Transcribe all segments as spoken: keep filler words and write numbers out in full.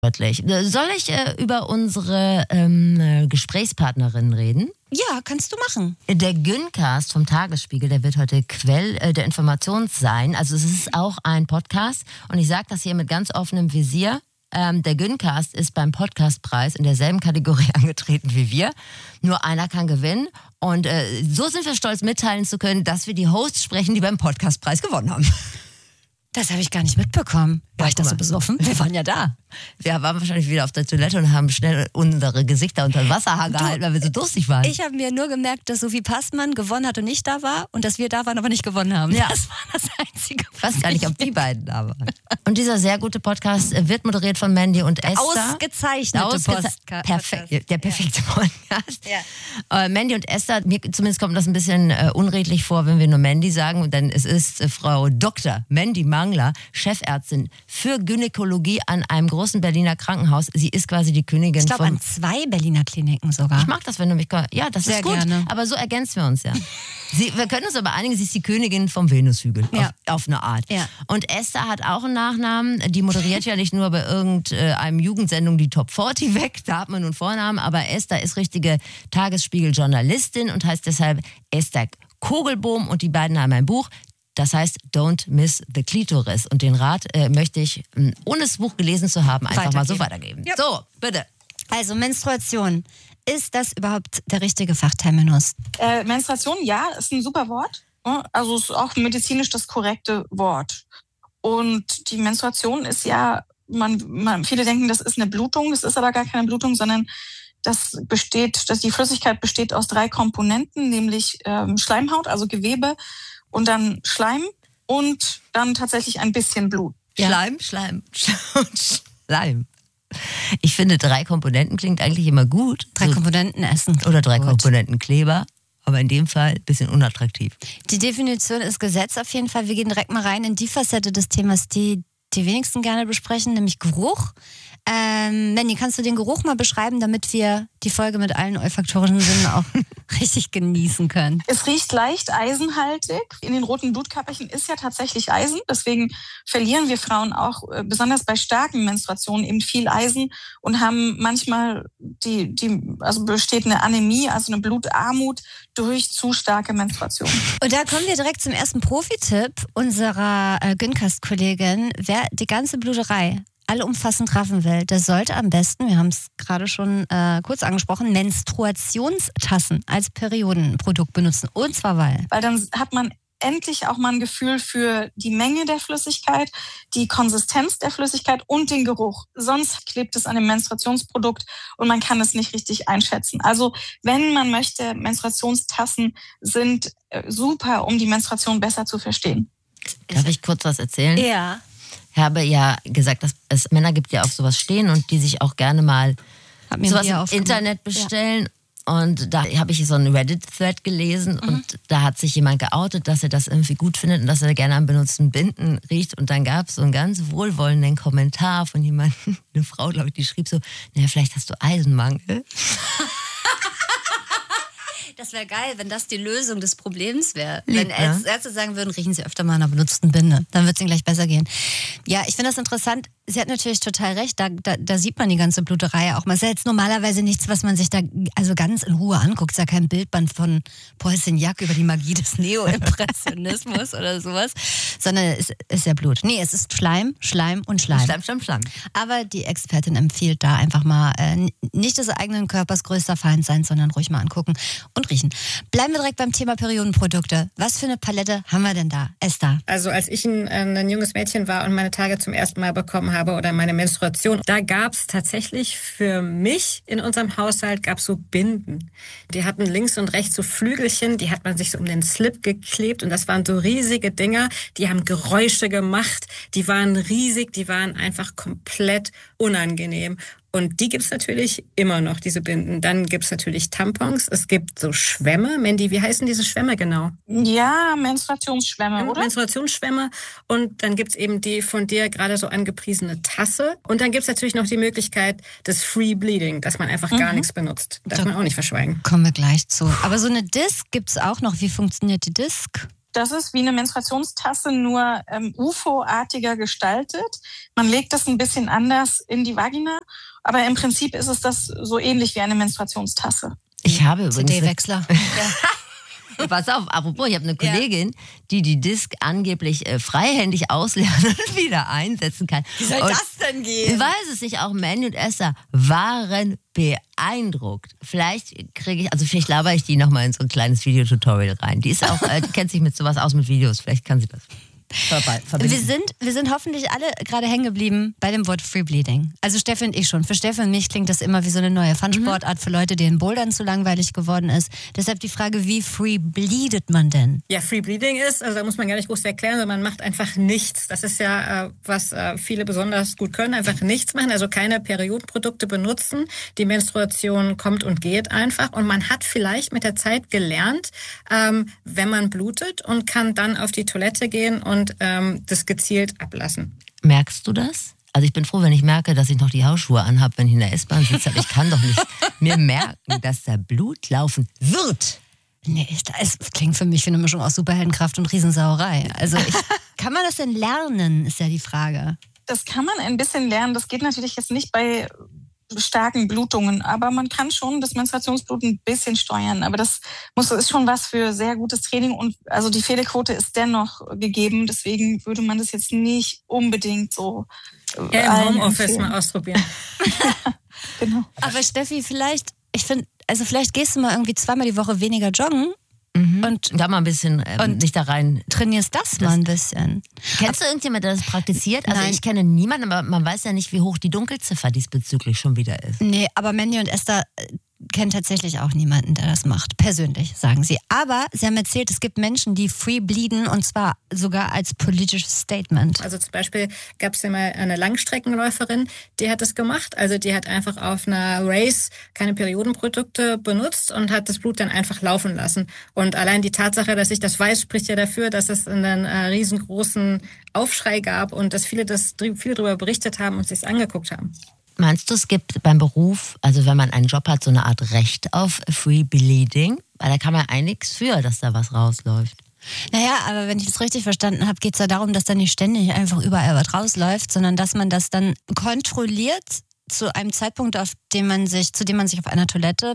Deutlich. Soll ich äh, über unsere ähm, Gesprächspartnerin reden? Ja, kannst du machen. Der Gyncast vom Tagesspiegel, der wird heute Quell äh, der Information sein. Also es ist auch ein Podcast und ich sage das hier mit ganz offenem Visier. Ähm, der Gyncast ist beim Podcastpreis in derselben Kategorie angetreten wie wir. Nur einer kann gewinnen und äh, so sind wir stolz mitteilen zu können, dass wir die Hosts sprechen, die beim Podcastpreis gewonnen haben. Das habe ich gar nicht mitbekommen. War ich da so besoffen? Wir waren ja da. Wir waren wahrscheinlich wieder auf der Toilette und haben schnell unsere Gesichter unter den Wasserhahn gehalten, weil wir so durstig waren. Ich habe mir nur gemerkt, dass Sophie Passmann gewonnen hat und nicht da war und dass wir da waren, aber nicht gewonnen haben. Ja. Das war das Einzige. Ich weiß gar nicht, ob die beiden da waren. Und dieser sehr gute Podcast wird moderiert von Mandy und Esther. Ausgezeichnete Ausgeze- Podcast. Perfekt, der perfekte ja. Podcast. Ja. Äh, Mandy und Esther, mir zumindest kommt das ein bisschen äh, unredlich vor, wenn wir nur Mandy sagen, denn es ist äh, Frau Doktor Mandy Mangler, Chefärztin für Gynäkologie an einem großen Berliner Krankenhaus. Sie ist quasi die Königin ich glaube, von... an zwei Berliner Kliniken sogar. Ich mag das, wenn du mich... Ja, das Sehr ist gut, gerne. aber so ergänzen wir uns ja. Sie, wir können uns aber einigen, sie ist die Königin vom Venushügel, Ja. auf, auf eine Art. Ja. Und Esther hat auch einen Nachnamen, die moderiert ja nicht nur bei irgendeinem Jugendsendung die Top vierzig weg, da hat man nun Vornamen, aber Esther ist richtige Tagesspiegel-Journalistin und heißt deshalb Esther Kogelbohm und die beiden haben ein Buch, das heißt Don't Miss the Clitoris. Und den Rat äh, möchte ich, mh, ohne das Buch gelesen zu haben, einfach mal so weitergeben. Ja. So, bitte. Also Menstruation. Ist das überhaupt der richtige Fachterminus? Äh, Menstruation, ja, ist ein super Wort. Also ist auch medizinisch das korrekte Wort. Und die Menstruation ist ja, man, man, viele denken, das ist eine Blutung. Das ist aber gar keine Blutung, sondern das besteht, dass die Flüssigkeit besteht aus drei Komponenten, nämlich ähm, Schleimhaut, also Gewebe, und dann Schleim und dann tatsächlich ein bisschen Blut. Ja. Schleim, Schleim, Schleim. Ich finde, drei Komponenten klingt eigentlich immer gut. Drei so, Komponenten essen. Oder drei gut. Komponenten Kleber. Aber in dem Fall ein bisschen unattraktiv. Die Definition ist Gesetz auf jeden Fall. Wir gehen direkt mal rein in die Facette des Themas, die die wenigsten gerne besprechen, nämlich Geruch. Ähm, Mandy, kannst du den Geruch mal beschreiben, damit wir die Folge mit allen olfaktorischen Sinnen auch richtig genießen können? Es riecht leicht eisenhaltig. In den roten Blutkörperchen ist ja tatsächlich Eisen. Deswegen verlieren wir Frauen auch, äh, besonders bei starken Menstruationen, eben viel Eisen und haben manchmal die, die, also besteht eine Anämie, also eine Blutarmut durch zu starke Menstruation. Und da kommen wir direkt zum ersten Profi-Tipp unserer äh, Gyncast-Kollegin. Wer die ganze Bluterei allumfassend raffen will, der sollte am besten, wir haben es gerade schon äh, kurz angesprochen, Menstruationstassen als Periodenprodukt benutzen. Und zwar weil... Weil dann hat man endlich auch mal ein Gefühl für die Menge der Flüssigkeit, die Konsistenz der Flüssigkeit und den Geruch. Sonst klebt es an dem Menstruationsprodukt und man kann es nicht richtig einschätzen. Also wenn man möchte, Menstruationstassen sind super, um die Menstruation besser zu verstehen. Darf ich kurz was erzählen? Ja. Ich habe ja gesagt, dass es Männer gibt, die auf sowas stehen und die sich auch gerne mal sowas im Internet bestellen. Ja. Und da habe ich so einen Reddit-Thread gelesen mhm. und da hat sich jemand geoutet, dass er das irgendwie gut findet und dass er gerne an benutzten Binden riecht. Und dann gab es so einen ganz wohlwollenden Kommentar von jemandem, eine Frau, glaube ich, die schrieb so, naja, vielleicht hast du Eisenmangel. Das wäre geil, wenn das die Lösung des Problems wäre. Wenn Ärzte, Ärzte sagen würden, riechen Sie öfter mal an einer benutzten Binde. Dann wird es Ihnen gleich besser gehen. Ja, ich finde das interessant. Sie hat natürlich total recht. Da, da, da sieht man die ganze Bluterei auch mal. Es ist jetzt normalerweise nichts, was man sich da also ganz in Ruhe anguckt. Es ist ja kein Bildband von Paul Signac über die Magie des Neo-Impressionismus oder sowas. Sondern es ist ja Blut. Nee, es ist Schleim, Schleim und Schleim. Schleim, Schleim, Schleim. Aber die Expertin empfiehlt da einfach mal äh, nicht des eigenen Körpers größter Feind sein, sondern ruhig mal angucken und riechen. Bleiben wir direkt beim Thema Periodenprodukte. Was für eine Palette haben wir denn da? Esther? Also als ich ein, ein junges Mädchen war und meine Tage zum ersten Mal bekommen habe oder meine Menstruation, da gab es tatsächlich für mich in unserem Haushalt gab es so Binden. Die hatten links und rechts so Flügelchen, die hat man sich so um den Slip geklebt und das waren so riesige Dinger, die haben Geräusche gemacht, die waren riesig, die waren einfach komplett unangenehm. Und die gibt's natürlich immer noch, diese Binden. Dann gibt's natürlich Tampons, es gibt so Schwämme. Mandy, wie heißen diese Schwämme genau? Ja, Menstruationsschwämme, oder? Menstruationsschwämme. Und dann gibt's eben die von dir gerade so angepriesene Tasse. Und dann gibt's natürlich noch die Möglichkeit des Free Bleeding, dass man einfach mhm. gar nichts benutzt. Darf da man auch nicht verschweigen. Kommen wir gleich zu. Aber so eine Disc gibt's auch noch. Wie funktioniert die Disc? Das ist wie eine Menstruationstasse, nur ähm, U F O-artiger gestaltet. Man legt das ein bisschen anders in die Vagina, aber im Prinzip ist es das so ähnlich wie eine Menstruationstasse. Ich habe übrigens... C D-Wechsler. Ja. Pass auf, apropos, ich habe eine Kollegin, ja. die die Disc angeblich äh, freihändig ausleeren und wieder einsetzen kann. Wie soll und das denn gehen? Ich weiß es nicht, auch Mandy und Esther waren beeindruckt. Vielleicht kriege ich, also vielleicht labere ich die nochmal in so ein kleines Videotutorial rein. Die ist auch, äh, die kennt sich mit sowas aus, mit Videos, vielleicht kann sie das. Wir sind, wir sind hoffentlich alle gerade hängen geblieben bei dem Wort Free Bleeding. Also Steffi und ich schon. Für Steffi und mich klingt das immer wie so eine neue Fun-Sportart für Leute, denen Bouldern zu langweilig geworden ist. Deshalb die Frage, wie free bleedet man denn? Ja, Free Bleeding ist, also da muss man gar nicht groß erklären, sondern man macht einfach nichts. Das ist ja, äh, was äh, viele besonders gut können, einfach nichts machen, also keine Periodenprodukte benutzen. Die Menstruation kommt und geht einfach und man hat vielleicht mit der Zeit gelernt, ähm, wenn man blutet und kann dann auf die Toilette gehen und und ähm, das gezielt ablassen. Merkst du das? Also ich bin froh, wenn ich merke, dass ich noch die Hausschuhe anhabe, wenn ich in der S-Bahn sitze. Aber ich kann doch nicht mir merken, dass da Blut laufen wird. Nee, es klingt für mich wie eine Mischung aus Superheldenkraft und Riesensauerei. Also ich, kann man das denn lernen, ist ja die Frage. Das kann man ein bisschen lernen. Das geht natürlich jetzt nicht bei starken Blutungen, aber man kann schon das Menstruationsblut ein bisschen steuern. Aber das muss, ist schon was für sehr gutes Training und also die Fehlerquote ist dennoch gegeben. Deswegen würde man das jetzt nicht unbedingt so ja, im Homeoffice mal ausprobieren. Genau. Aber Steffi, vielleicht, ich finde, also vielleicht gehst du mal irgendwie zweimal die Woche weniger joggen. Mhm. Und da mal ein bisschen ähm, und nicht da rein. Trainierst das, das mal ein bisschen. Kennst du irgendjemand, der das praktiziert? Also Nein. Ich kenne niemanden, aber man weiß ja nicht, wie hoch die Dunkelziffer diesbezüglich schon wieder ist. Nee, aber Mandy und Esther kennen tatsächlich auch niemanden, der das macht. Persönlich, sagen sie. Aber sie haben erzählt, es gibt Menschen, die free bleeden und zwar sogar als politisches Statement. Also zum Beispiel gab es ja mal eine Langstreckenläuferin, die hat das gemacht. Also die hat einfach auf einer Race keine Periodenprodukte benutzt und hat das Blut dann einfach laufen lassen. Und allein die Tatsache, dass ich das weiß, spricht ja dafür, dass es einen äh, riesengroßen Aufschrei gab und dass viele das viele darüber berichtet haben und sich es angeguckt haben. Meinst du, es gibt beim Beruf, also wenn man einen Job hat, so eine Art Recht auf Free Bleeding? Weil da kann man ja nichts für, dass da was rausläuft. Naja, aber wenn ich das richtig verstanden habe, geht es ja darum, dass da nicht ständig einfach überall was rausläuft, sondern dass man das dann kontrolliert zu einem Zeitpunkt, auf dem man sich, zu dem man sich auf einer Toilette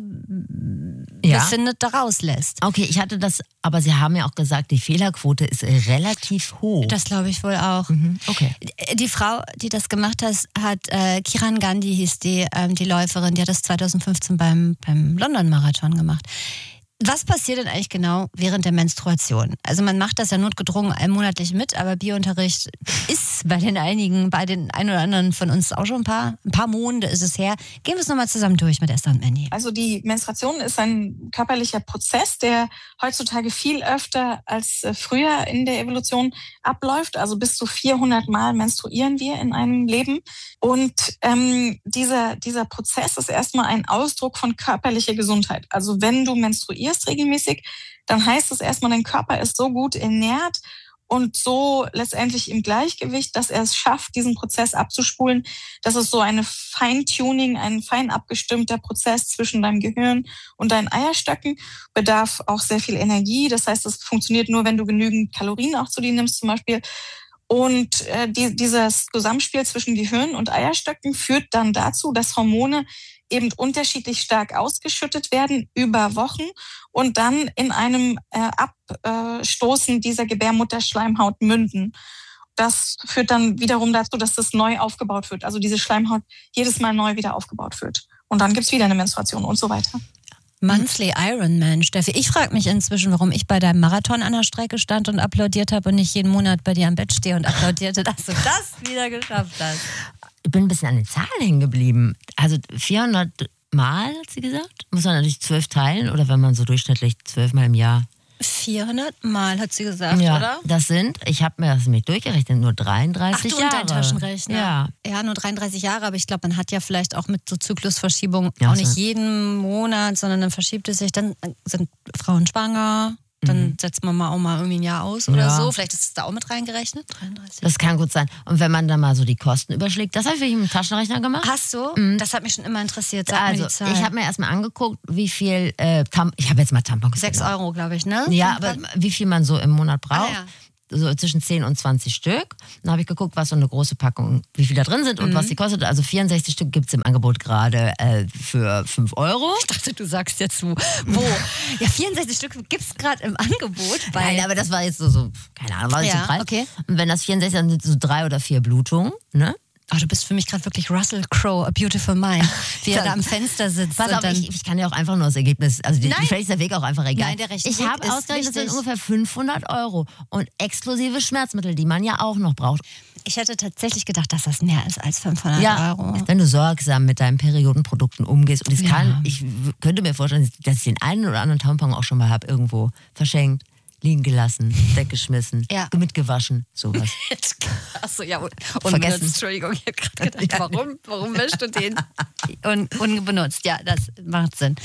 ja. befindet, da rauslässt. Okay, ich hatte das, aber Sie haben ja auch gesagt, die Fehlerquote ist relativ hoch. Das glaube ich wohl auch. Mhm. Okay. Die Frau, die das gemacht hat, hat äh, Kiran Gandhi hieß die, ähm, die Läuferin, die hat das zwanzig fünfzehn beim, beim London-Marathon gemacht. Was passiert denn eigentlich genau während der Menstruation? Also man macht das ja notgedrungen monatlich mit, aber Biounterricht ist bei den einigen, bei den ein oder anderen von uns auch schon ein paar, ein paar Monate ist es her. Gehen wir es nochmal zusammen durch mit Esther und Mandy. Also die Menstruation ist ein körperlicher Prozess, der heutzutage viel öfter als früher in der Evolution abläuft. Also bis zu vierhundert Mal menstruieren wir in einem Leben. Und ähm, dieser, dieser Prozess ist erstmal ein Ausdruck von körperlicher Gesundheit. Also wenn du menstruierst, regelmäßig, dann heißt es erstmal, dein Körper ist so gut ernährt und so letztendlich im Gleichgewicht, dass er es schafft, diesen Prozess abzuspulen. Das ist so eine Feintuning, ein fein abgestimmter Prozess zwischen deinem Gehirn und deinen Eierstöcken, bedarf auch sehr viel Energie. Das heißt, es funktioniert nur, wenn du genügend Kalorien auch zu dir nimmst zum Beispiel. Und äh, die, dieses Zusammenspiel zwischen Gehirn und Eierstöcken führt dann dazu, dass Hormone eben unterschiedlich stark ausgeschüttet werden über Wochen und dann in einem äh, Abstoßen dieser Gebärmutterschleimhaut münden. Das führt dann wiederum dazu, dass das neu aufgebaut wird. Also diese Schleimhaut jedes Mal neu wieder aufgebaut wird. Und dann gibt's wieder eine Menstruation und so weiter. Monthly Ironman, Steffi. Ich frage mich inzwischen, warum ich bei deinem Marathon an der Strecke stand und applaudiert habe und nicht jeden Monat bei dir am Bett stehe und applaudierte, dass du das wieder geschafft hast. Ich bin ein bisschen an den Zahlen hängen geblieben. Also vierhundert Mal, hat sie gesagt? Muss man natürlich zwölf teilen oder wenn man so durchschnittlich zwölf Mal im Jahr? vierhundert Mal, hat sie gesagt, ja, oder? Das sind, ich habe mir das mit durchgerechnet, nur dreiunddreißig Ach, du Jahre. und dein Taschenrechner. Ja. ja, nur dreiunddreißig Jahre, aber ich glaube, man hat ja vielleicht auch mit so Zyklusverschiebung ja, auch nicht so. jeden Monat, sondern dann verschiebt es sich, dann sind Frauen schwanger. dann Mhm. setzt man mal auch mal irgendwie ein Jahr aus oder Ja. so. Vielleicht ist es da auch mit reingerechnet. dreiunddreißig. Das kann gut sein. Und wenn man dann mal so die Kosten überschlägt, das habe ich mit dem Taschenrechner gemacht. Hast du? Mhm. Das hat mich schon immer interessiert. Sag Also, mir die Zahl. ich habe mir erstmal angeguckt, wie viel äh, Tam- ich habe jetzt mal Tampons Sechs genommen. Euro, glaube ich, ne? Ja, aber wie viel man so im Monat braucht. Ah, ja. So zwischen zehn und zwanzig Stück. Dann habe ich geguckt, was so eine große Packung, wie viel da drin sind und Mhm. was die kostet. Also vierundsechzig Stück gibt es im Angebot gerade äh, für fünf Euro. Ich dachte, du sagst jetzt wo. Wo? Ja, vierundsechzig Stück gibt es gerade im Angebot. Bei Nein, aber das war jetzt so, so keine Ahnung, war jetzt Ja, so Preis. okay. Und wenn das vierundsechzig, dann sind so drei oder vier Blutungen, ne? Oh, du bist für mich gerade wirklich Russell Crowe, A Beautiful Mind, wie er da am Fenster sitzt. Pass und auf, dann ich, ich kann dir auch einfach nur das Ergebnis, also die, Nein. vielleicht ist der Weg auch einfach egal. Nein, der rechte ich Weg habe ist ausgerechnet, das sind wichtig. ungefähr fünfhundert Euro und exklusive Schmerzmittel, die man ja auch noch braucht. Ich hätte tatsächlich gedacht, dass das mehr ist als fünfhundert Ja, Euro. wenn du sorgsam mit deinen Periodenprodukten umgehst und es Ja. kann, ich w- könnte mir vorstellen, dass ich den einen oder anderen Tampon auch schon mal habe, irgendwo verschenkt, liegen gelassen, weggeschmissen, Ja. mitgewaschen, sowas. Achso, ja, un Vergessen. unbenutzt. Entschuldigung, ich habe gerade gedacht, warum, warum wäschst du den un unbenutzt? Ja, das macht Sinn.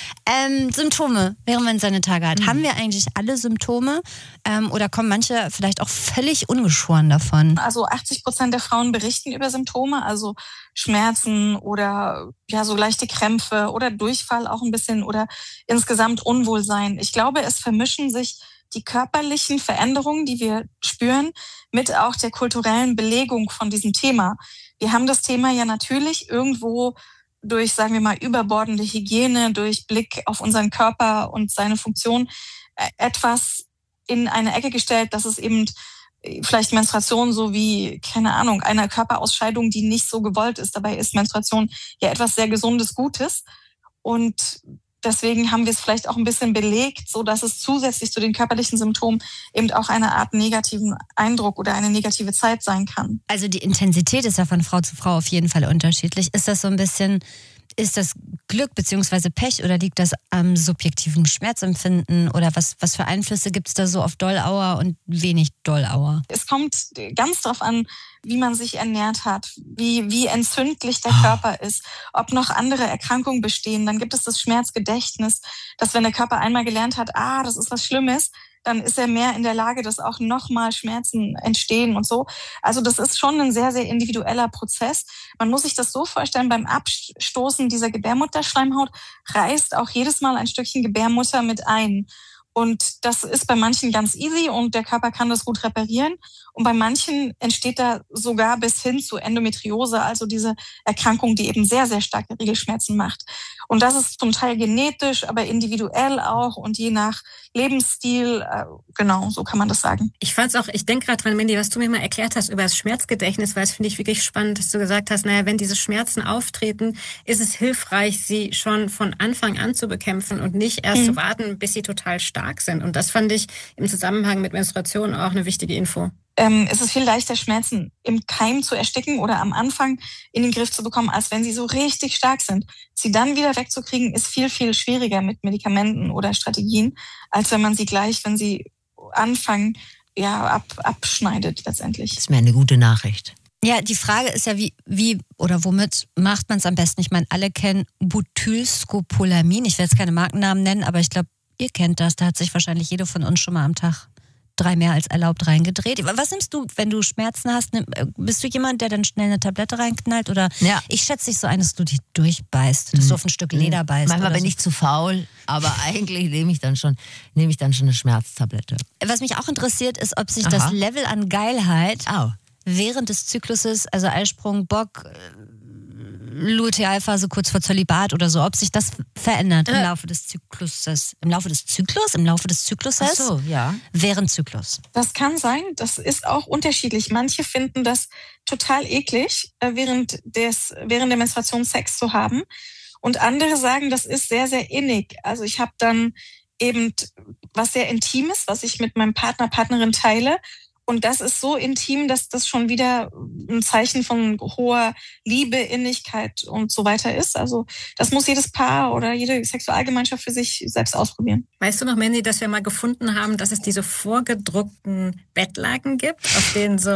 Ähm, Symptome, während man seine Tage hat. Mhm. Haben wir eigentlich alle Symptome ähm, oder kommen manche vielleicht auch völlig ungeschoren davon? Also achtzig Prozent der Frauen berichten über Symptome, also Schmerzen oder ja so leichte Krämpfe oder Durchfall auch ein bisschen oder insgesamt Unwohlsein. Ich glaube, es vermischen sich die körperlichen Veränderungen, die wir spüren, mit auch der kulturellen Belegung von diesem Thema. Wir haben das Thema ja natürlich irgendwo durch, sagen wir mal, überbordende Hygiene, durch Blick auf unseren Körper und seine Funktion äh, etwas in eine Ecke gestellt, dass es eben vielleicht Menstruation so wie, keine Ahnung, eine Körperausscheidung, die nicht so gewollt ist. Dabei ist Menstruation ja etwas sehr Gesundes, Gutes. Und deswegen haben wir es vielleicht auch ein bisschen belegt, so dass es zusätzlich zu den körperlichen Symptomen eben auch eine Art negativen Eindruck oder eine negative Zeit sein kann. Also die Intensität ist ja von Frau zu Frau auf jeden Fall unterschiedlich. Ist das so ein bisschen, ist das Glück bzw. Pech oder liegt das am subjektiven Schmerzempfinden oder was, was für Einflüsse gibt es da so auf Dollauer und wenig Dollauer? Es kommt ganz darauf an, wie man sich ernährt hat, wie, wie entzündlich der Körper ist, ob noch andere Erkrankungen bestehen. Dann gibt es das Schmerzgedächtnis, dass wenn der Körper einmal gelernt hat, ah, das ist was Schlimmes, dann ist er mehr in der Lage, dass auch nochmal Schmerzen entstehen und so. Also das ist schon ein sehr, sehr individueller Prozess. Man muss sich das so vorstellen, beim Abstoßen dieser Gebärmutterschleimhaut reißt auch jedes Mal ein Stückchen Gebärmutter mit ein. Und das ist bei manchen ganz easy und der Körper kann das gut reparieren. Und bei manchen entsteht da sogar bis hin zu Endometriose, also diese Erkrankung, die eben sehr, sehr starke Regelschmerzen macht. Und das ist zum Teil genetisch, aber individuell auch und je nach Lebensstil, äh, genau, so kann man das sagen. Ich fand's auch, ich denke gerade dran, Mandy, was du mir mal erklärt hast über das Schmerzgedächtnis, weil das finde ich wirklich spannend, dass du gesagt hast, naja, wenn diese Schmerzen auftreten, ist es hilfreich, sie schon von Anfang an zu bekämpfen und nicht erst mhm. zu warten, bis sie total stark sind. Und das fand ich im Zusammenhang mit Menstruation auch eine wichtige Info. Ähm, es ist viel leichter, Schmerzen im Keim zu ersticken oder am Anfang in den Griff zu bekommen, als wenn sie so richtig stark sind. Sie dann wieder wegzukriegen, ist viel, viel schwieriger mit Medikamenten oder Strategien, als wenn man sie gleich, wenn sie anfangen, ja, ab, abschneidet letztendlich. Das ist mir eine gute Nachricht. Ja, die Frage ist ja, wie, wie oder womit macht man es am besten? Ich meine, alle kennen Butylscopolamin. Ich will jetzt keine Markennamen nennen, aber ich glaube, ihr kennt das. Da hat sich wahrscheinlich jede von uns schon mal am Tag drei mehr als erlaubt reingedreht. Was nimmst du, wenn du Schmerzen hast? Bist du jemand, der dann schnell eine Tablette reinknallt? Oder ja. Ich schätze dich so ein, dass du dich durchbeißt, dass mhm. du auf ein Stück Leder beißt. Manchmal bin so. ich zu faul, aber eigentlich nehme ich dann schon, nehme ich dann schon eine Schmerztablette. Was mich auch interessiert, ist, ob sich Aha. das Level an Geilheit oh. während des Zykluses, also Eisprung, Bock, Lutealphase kurz vor Zölibat oder so, ob sich das verändert im Laufe des Zykluses. Im Laufe des Zyklus? Im Laufe des Zykluses? Ach so, ja. Während Zyklus. Das kann sein. Das ist auch unterschiedlich. Manche finden das total eklig, während des, während der Menstruation Sex zu haben. Und andere sagen, das ist sehr, sehr innig. Also ich habe dann eben was sehr Intimes, was ich mit meinem Partner, Partnerin teile. Und das ist so intim, dass das schon wieder ein Zeichen von hoher Liebe, Innigkeit und so weiter ist. Also das muss jedes Paar oder jede Sexualgemeinschaft für sich selbst ausprobieren. Weißt du noch, Mandy, dass wir mal gefunden haben, dass es diese vorgedruckten Bettlaken gibt, auf denen so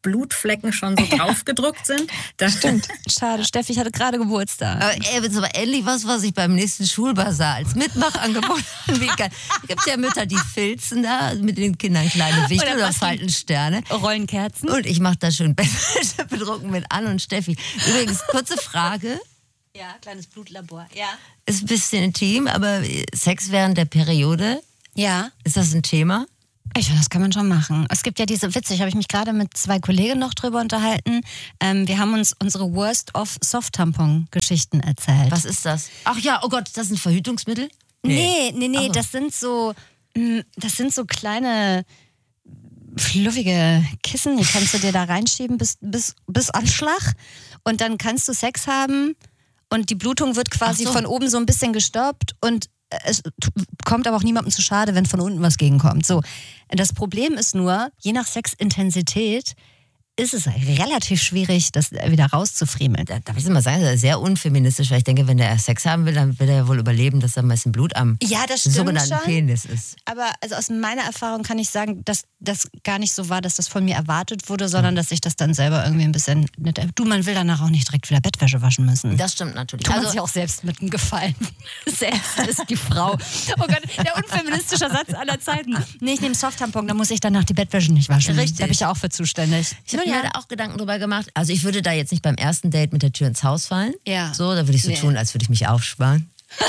Blutflecken schon so draufgedruckt sind. Das stimmt. Schade, Steffi, ich hatte gerade Geburtstag. Aber ey, das ist aber endlich was, was ich beim nächsten Schulbasar als Mitmachangebot anbieten kann. Es gibt ja Mütter, die filzen da mit den Kindern kleine Wichtel oder, oder falten Sterne. Rollenkerzen. Und ich mache da schön Bettwäsche bedrucken mit Anne und Steffi. Übrigens, kurze Frage. Ja, kleines Blutlabor, ja. Ist ein bisschen intim, aber Sex während der Periode? Ja. Ist das ein Thema? Ich finde, das kann man schon machen. Es gibt ja diese, witzig, habe ich mich gerade mit zwei Kollegen noch drüber unterhalten. Ähm, wir haben uns unsere Worst-of-Soft-Tampon-Geschichten erzählt. Was ist das? Ach ja, oh Gott, das sind Verhütungsmittel? Nee, nee, nee, nee das sind so, das sind so kleine fluffige Kissen, die kannst du dir da reinschieben bis, bis, bis Anschlag und dann kannst du Sex haben und die Blutung wird quasi so von oben so ein bisschen gestoppt und es kommt aber auch niemandem zu schade, wenn von unten was gegenkommt. So, das Problem ist nur, je nach Sexintensität ist es relativ schwierig, das wieder rauszufriemeln. Da, darf ich mal sagen, das ist sehr unfeministisch, weil ich denke, wenn der Sex haben will, dann will er ja wohl überleben, dass da ein bisschen Blut am ja, das stimmt sogenannten schon. Penis ist. Aber also aus meiner Erfahrung kann ich sagen, dass das gar nicht so war, dass das von mir erwartet wurde, sondern dass ich das dann selber irgendwie ein bisschen... Du, man will danach auch nicht direkt wieder Bettwäsche waschen müssen. Das stimmt natürlich. Tut man sich auch selbst mit einem Gefallen. Selbst ist die Frau. Oh Gott, der unfeministische Satz aller Zeiten. Nee, ich nehme Soft-Tampon, da muss ich danach die Bettwäsche nicht waschen. Richtig. Da bin ich ja auch für zuständig. Ich habe mir da auch Gedanken drüber gemacht. Also ich würde da jetzt nicht beim ersten Date mit der Tür ins Haus fallen. Ja. So, da würde ich so nee. tun, als würde ich mich aufsparen.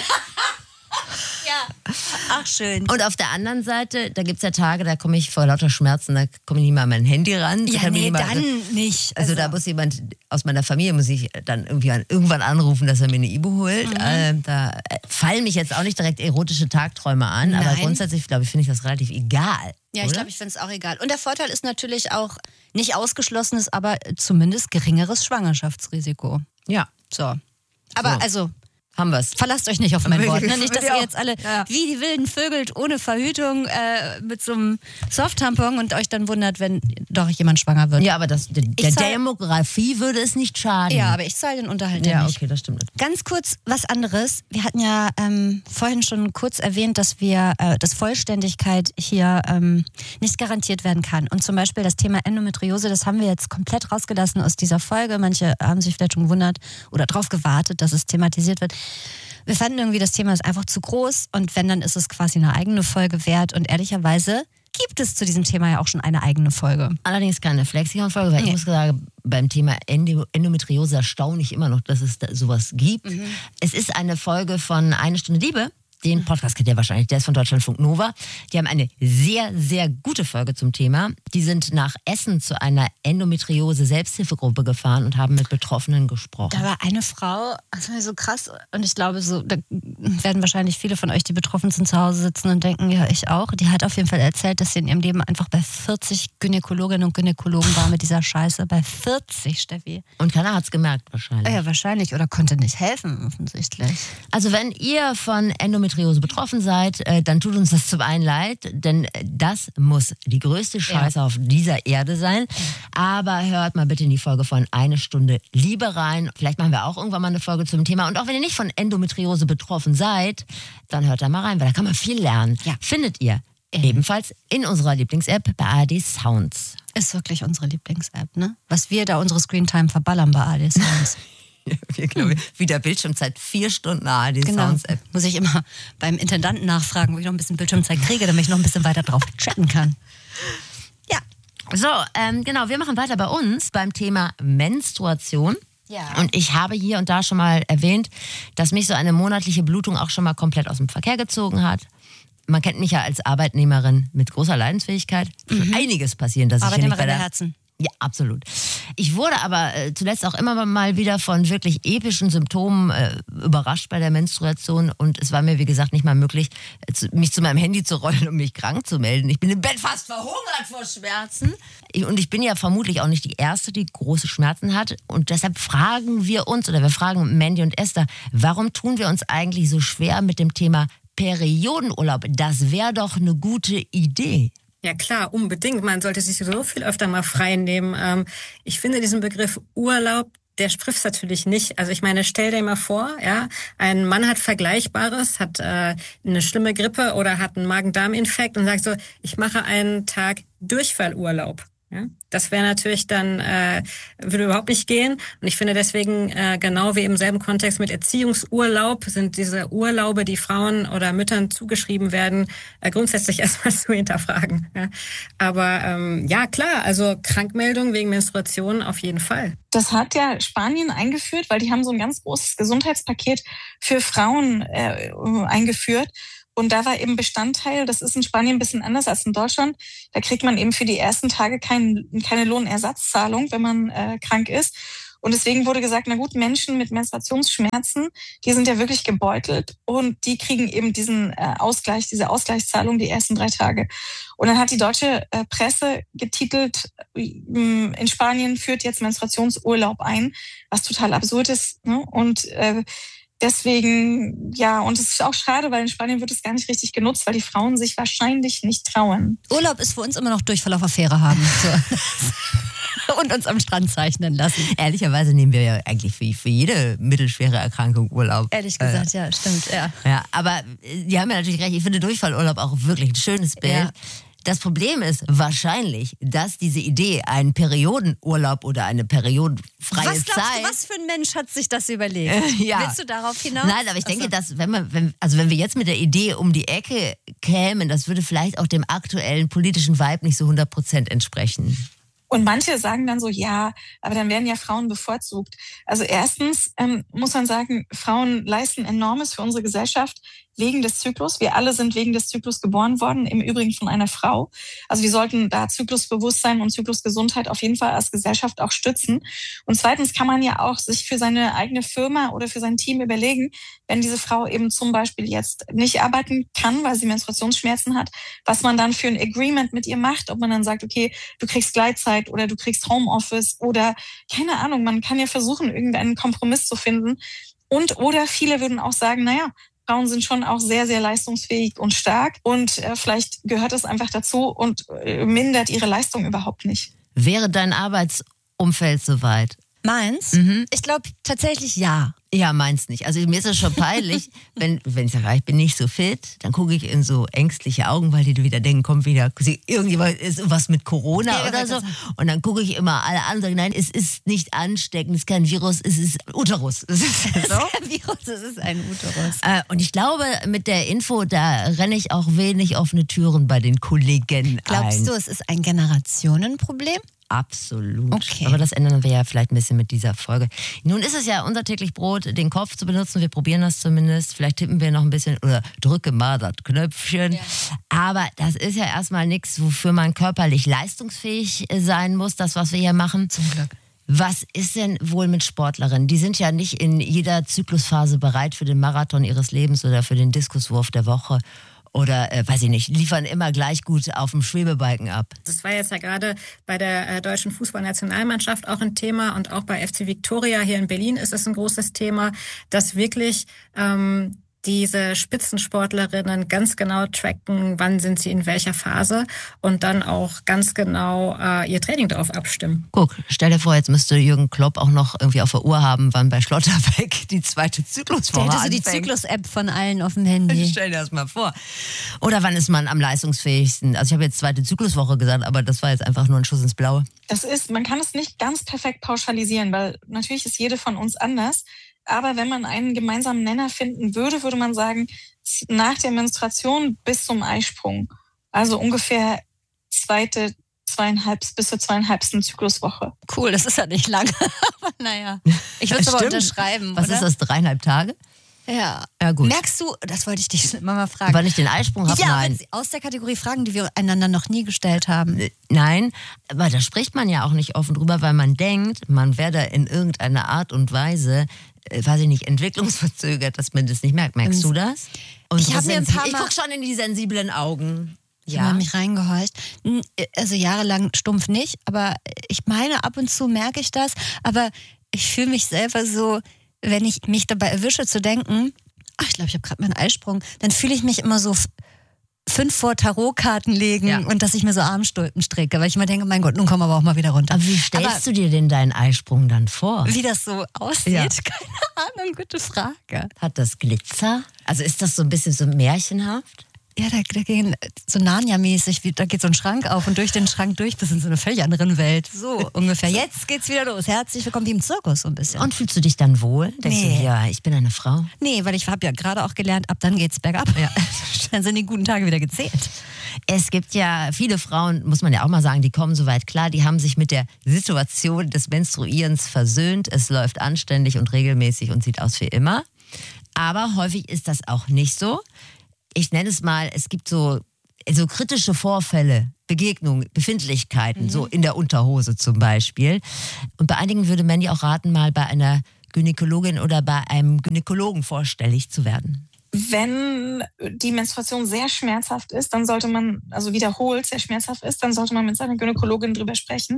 Ja. Ach, schön. Und auf der anderen Seite, da gibt es ja Tage, da komme ich vor lauter Schmerzen, da komme ich nicht mal an mein Handy ran. Ja, nee, niemand, dann nicht. Also, also da muss jemand aus meiner Familie, muss ich dann irgendwie an, irgendwann anrufen, dass er mir eine Ibu holt. Mhm. Äh, da fallen mich jetzt auch nicht direkt erotische Tagträume an, Nein. aber grundsätzlich, glaube ich, finde ich das relativ egal. Ja, ich glaube, ich finde es auch egal. Und der Vorteil ist natürlich auch nicht ausgeschlossenes, aber zumindest geringeres Schwangerschaftsrisiko. Ja. So. Aber so. also... Haben wir's. Verlasst euch nicht auf mein Wort. Ne? Nicht, dass ihr jetzt alle ja. wie die Wilden vögelt, ohne Verhütung, äh, mit so einem Soft-Tampon und euch dann wundert, wenn doch jemand schwanger wird. Ja, aber das, der, der Demografie würde es nicht schaden. Ja, aber ich zahle den Unterhalt ja, ja nicht. Okay, das stimmt. Ganz kurz was anderes. Wir hatten ja ähm, vorhin schon kurz erwähnt, dass wir, äh, dass Vollständigkeit hier ähm, nicht garantiert werden kann. Und zum Beispiel das Thema Endometriose, das haben wir jetzt komplett rausgelassen aus dieser Folge. Manche haben sich vielleicht schon gewundert oder darauf gewartet, dass es thematisiert wird. Wir fanden irgendwie, das Thema ist einfach zu groß und wenn, dann ist es quasi eine eigene Folge wert und ehrlicherweise gibt es zu diesem Thema ja auch schon eine eigene Folge. Allerdings keine Flexikon-Folge, weil nee. ich muss sagen, beim Thema Endometriose erstaune ich immer noch, dass es da sowas gibt. Mhm. Es ist eine Folge von Eine Stunde Liebe. Den Podcast kennt ihr wahrscheinlich, der ist von Deutschlandfunk Nova. Die haben eine sehr, sehr gute Folge zum Thema. Die sind nach Essen zu einer Endometriose-Selbsthilfegruppe gefahren und haben mit Betroffenen gesprochen. Da war eine Frau, das war so krass. Und ich glaube, so da werden wahrscheinlich viele von euch, die betroffen sind, zu Hause sitzen und denken, ja, ich auch. Die hat auf jeden Fall erzählt, dass sie in ihrem Leben einfach bei vierzig Gynäkologinnen und Gynäkologen war mit dieser Scheiße. Bei vierzig, Steffi. Und keiner hat es gemerkt wahrscheinlich. Ja, wahrscheinlich. Oder konnte nicht helfen, offensichtlich. Also wenn ihr von Endometriose betroffen seid, dann tut uns das zum einen leid, denn das muss die größte Scheiße ja. auf dieser Erde sein. Aber hört mal bitte in die Folge von Eine Stunde Liebe rein. Vielleicht machen wir auch irgendwann mal eine Folge zum Thema. Und auch wenn ihr nicht von Endometriose betroffen seid, dann hört da mal rein, weil da kann man viel lernen. Ja. Findet ihr mhm. ebenfalls in unserer Lieblings-App bei A R D Sounds. Ist wirklich unsere Lieblings-App, ne? Was wir da unsere Screentime verballern bei A R D Sounds. Wir, glaube ich, wieder Bildschirmzeit, vier Stunden A R D genau. Sounds App. Muss ich immer beim Intendanten nachfragen, wo ich noch ein bisschen Bildschirmzeit kriege, damit ich noch ein bisschen weiter drauf chatten kann. Ja. So, ähm, genau, wir machen weiter bei uns beim Thema Menstruation. Ja. Und ich habe hier und da schon mal erwähnt, dass mich so eine monatliche Blutung auch schon mal komplett aus dem Verkehr gezogen hat. Man kennt mich ja als Arbeitnehmerin mit großer Leidensfähigkeit. Mhm. Einiges passieren, dass ich hier nicht bei der... der Herzen. Ja, absolut. Ich wurde aber äh, zuletzt auch immer mal wieder von wirklich epischen Symptomen äh, überrascht bei der Menstruation und es war mir, wie gesagt, nicht mal möglich, äh, zu, mich zu meinem Handy zu rollen, um mich krank zu melden. Ich bin im Bett fast verhungert vor Schmerzen ich, und ich bin ja vermutlich auch nicht die Erste, die große Schmerzen hat und deshalb fragen wir uns, oder wir fragen Mandy und Esther, warum tun wir uns eigentlich so schwer mit dem Thema Periodenurlaub? Das wäre doch eine gute Idee. Ja klar, unbedingt. Man sollte sich so viel öfter mal frei nehmen. Ich finde diesen Begriff Urlaub, der spricht natürlich nicht. Also ich meine, stell dir mal vor, ja, ein Mann hat Vergleichbares, hat äh, eine schlimme Grippe oder hat einen Magen-Darm-Infekt und sagt so, ich mache einen Tag Durchfallurlaub. Ja, das wäre natürlich dann, äh, würde überhaupt nicht gehen. Und ich finde deswegen, äh, genau wie im selben Kontext mit Erziehungsurlaub, sind diese Urlaube, die Frauen oder Müttern zugeschrieben werden, äh, grundsätzlich erstmal zu hinterfragen. Ja. Aber ähm, ja, klar, also Krankmeldung wegen Menstruation auf jeden Fall. Das hat ja Spanien eingeführt, weil die haben so ein ganz großes Gesundheitspaket für Frauen äh, eingeführt. Und da war eben Bestandteil, das ist in Spanien ein bisschen anders als in Deutschland, da kriegt man eben für die ersten Tage kein, keine Lohnersatzzahlung, wenn man äh, krank ist. Und deswegen wurde gesagt, na gut, Menschen mit Menstruationsschmerzen, die sind ja wirklich gebeutelt und die kriegen eben diesen äh, Ausgleich, diese Ausgleichszahlung die ersten drei Tage. Und dann hat die deutsche äh, Presse getitelt, in Spanien führt jetzt Menstruationsurlaub ein, was total absurd ist, ne? Und äh, Deswegen, ja, und es ist auch schade, weil in Spanien wird es gar nicht richtig genutzt, weil die Frauen sich wahrscheinlich nicht trauen. Urlaub ist für uns immer noch Durchfall auf Affäre haben. So. Und uns am Strand zeichnen lassen. Ehrlicherweise nehmen wir ja eigentlich für, für jede mittelschwere Erkrankung Urlaub. Ehrlich gesagt, äh, ja, stimmt, ja. Ja, aber die haben ja natürlich recht. Ich finde Durchfallurlaub auch wirklich ein schönes Bild. Ja. Das Problem ist wahrscheinlich, dass diese Idee, einen Periodenurlaub oder eine periodenfreie was glaubst Zeit... Du, was für ein Mensch hat sich das überlegt? Äh, ja. Willst du darauf hinaus? Nein, aber ich denke, also. dass wenn man, wenn, also wenn wir jetzt mit der Idee um die Ecke kämen, das würde vielleicht auch dem aktuellen politischen Vibe nicht so hundert Prozent entsprechen. Und manche sagen dann so, ja, aber dann werden ja Frauen bevorzugt. Also erstens ähm, muss man sagen, Frauen leisten Enormes für unsere Gesellschaft wegen des Zyklus. Wir alle sind wegen des Zyklus geboren worden, im Übrigen von einer Frau. Also wir sollten da Zyklusbewusstsein und Zyklusgesundheit auf jeden Fall als Gesellschaft auch stützen. Und zweitens kann man ja auch sich für seine eigene Firma oder für sein Team überlegen, wenn diese Frau eben zum Beispiel jetzt nicht arbeiten kann, weil sie Menstruationsschmerzen hat, was man dann für ein Agreement mit ihr macht, ob man dann sagt, okay, du kriegst Gleitzeit oder du kriegst Homeoffice oder keine Ahnung, man kann ja versuchen, irgendeinen Kompromiss zu finden. Und oder viele würden auch sagen, naja, Frauen sind schon auch sehr, sehr leistungsfähig und stark und äh, vielleicht gehört es einfach dazu und äh, mindert ihre Leistung überhaupt nicht. Wäre dein Arbeitsumfeld soweit? Meins? Mhm. Ich glaube tatsächlich ja. Ja, meins nicht. Also mir ist es schon peinlich, wenn, wenn ich sage, ich bin nicht so fit, dann gucke ich in so ängstliche Augen, weil die du wieder denken, kommt wieder, irgendjemand ist was mit Corona ja, oder so. Und dann gucke ich immer alle an und sage, nein, es ist nicht ansteckend, es ist kein Virus, es ist Uterus. Es ist, so. Es ist kein Virus, es ist ein Uterus. Äh, und ich glaube, mit der Info, da renne ich auch wenig offene Türen bei den Kollegen Glaubst ein. du, es ist ein Generationenproblem? Absolut. Okay. Aber das ändern wir ja vielleicht ein bisschen mit dieser Folge. Nun ist es ja unser täglich Brot, den Kopf zu benutzen. Wir probieren das zumindest. Vielleicht tippen wir noch ein bisschen oder drücke mal das Knöpfchen. Ja. Aber das ist ja erstmal nichts, wofür man körperlich leistungsfähig sein muss, das, was wir hier machen. Zum Glück. Was ist denn wohl mit Sportlerinnen? Die sind ja nicht in jeder Zyklusphase bereit für den Marathon ihres Lebens oder für den Diskuswurf der Woche. Oder, äh, weiß ich nicht, liefern immer gleich gut auf dem Schwebebalken ab. Das war jetzt ja gerade bei der äh, deutschen Fußballnationalmannschaft auch ein Thema und auch bei F C Viktoria hier in Berlin ist es ein großes Thema, dass wirklich ähm, diese Spitzensportlerinnen ganz genau tracken, wann sind sie in welcher Phase und dann auch ganz genau äh, ihr Training darauf abstimmen. Guck, stell dir vor, jetzt müsste Jürgen Klopp auch noch irgendwie auf der Uhr haben, wann bei Schlotterbeck die zweite Zykluswoche anfängt. Der hätte so die Zyklus-App von allen auf dem Handy. Stell dir das mal vor. Oder wann ist man am leistungsfähigsten? Also ich habe jetzt zweite Zykluswoche gesagt, aber das war jetzt einfach nur ein Schuss ins Blaue. Das ist, man kann es nicht ganz perfekt pauschalisieren, weil natürlich ist jede von uns anders. Aber wenn man einen gemeinsamen Nenner finden würde, würde man sagen, nach der Menstruation bis zum Eisprung, also ungefähr zweite, zweieinhalb bis zur zweieinhalbsten Zykluswoche. Cool, das ist ja nicht lange, aber naja. Ich würde es aber unterschreiben, Was oder? ist das, dreieinhalb Tage? Ja. Ja, gut. Merkst du, das wollte ich dich schon immer mal fragen. Weil ich den Eisprung habe, ja, nein. Aus der Kategorie Fragen, die wir einander noch nie gestellt haben. Nein, aber da spricht man ja auch nicht offen drüber, weil man denkt, man werde in irgendeiner Art und Weise, äh, weiß ich nicht, entwicklungsverzögert, dass man das nicht merkt. Merkst du das? Und ich habe mir ein paar Mal... Ich gucke schon in die sensiblen Augen. Ich habe mich reingehorcht. Also jahrelang stumpf nicht, aber ich meine, ab und zu merke ich das. Aber ich fühle mich selber so... Wenn ich mich dabei erwische zu denken, ach, ich glaube, ich habe gerade meinen Eisprung, dann fühle ich mich immer so f- fünf vor Tarotkarten legen ja. und dass ich mir so Armstulpen stricke, weil ich immer denke, mein Gott, nun kommen wir aber auch mal wieder runter. Aber wie stellst aber, du dir denn deinen Eisprung dann vor? Wie das so aussieht? Ja. Keine Ahnung, gute Frage. Hat das Glitzer? Also ist das so ein bisschen so märchenhaft? Ja, da, da gehen so Narnia-mäßig, da geht so ein Schrank auf und durch den Schrank durch bis in so eine völlig andere Welt. So ungefähr. Jetzt geht's wieder los. Herzlich willkommen wie im Zirkus so ein bisschen. Und fühlst du dich dann wohl? Denkst nee. du, ja, ich bin eine Frau? Nee, weil ich habe ja gerade auch gelernt, ab dann geht's bergab. Ja. Dann sind die guten Tage wieder gezählt. Es gibt ja viele Frauen, muss man ja auch mal sagen, die kommen soweit klar, die haben sich mit der Situation des Menstruierens versöhnt. Es läuft anständig und regelmäßig und sieht aus wie immer. Aber häufig ist das auch nicht so. Ich nenne es mal, es gibt so, so kritische Vorfälle, Begegnungen, Befindlichkeiten, mhm. so in der Unterhose zum Beispiel. Und bei einigen würde Mandy auch raten, mal bei einer Gynäkologin oder bei einem Gynäkologen vorstellig zu werden. Wenn die Menstruation sehr schmerzhaft ist, dann sollte man, also wiederholt sehr schmerzhaft ist, dann sollte man mit seiner Gynäkologin drüber sprechen.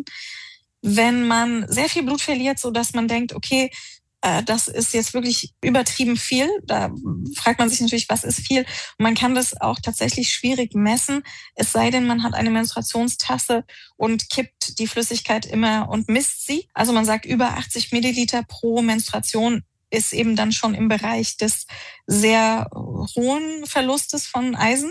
Wenn man sehr viel Blut verliert, sodass man denkt, okay, das ist jetzt wirklich übertrieben viel. Da fragt man sich natürlich, was ist viel? Und man kann das auch tatsächlich schwierig messen, es sei denn, man hat eine Menstruationstasse und kippt die Flüssigkeit immer und misst sie. Also man sagt, über achtzig Milliliter pro Menstruation ist eben dann schon im Bereich des sehr hohen Verlustes von Eisen.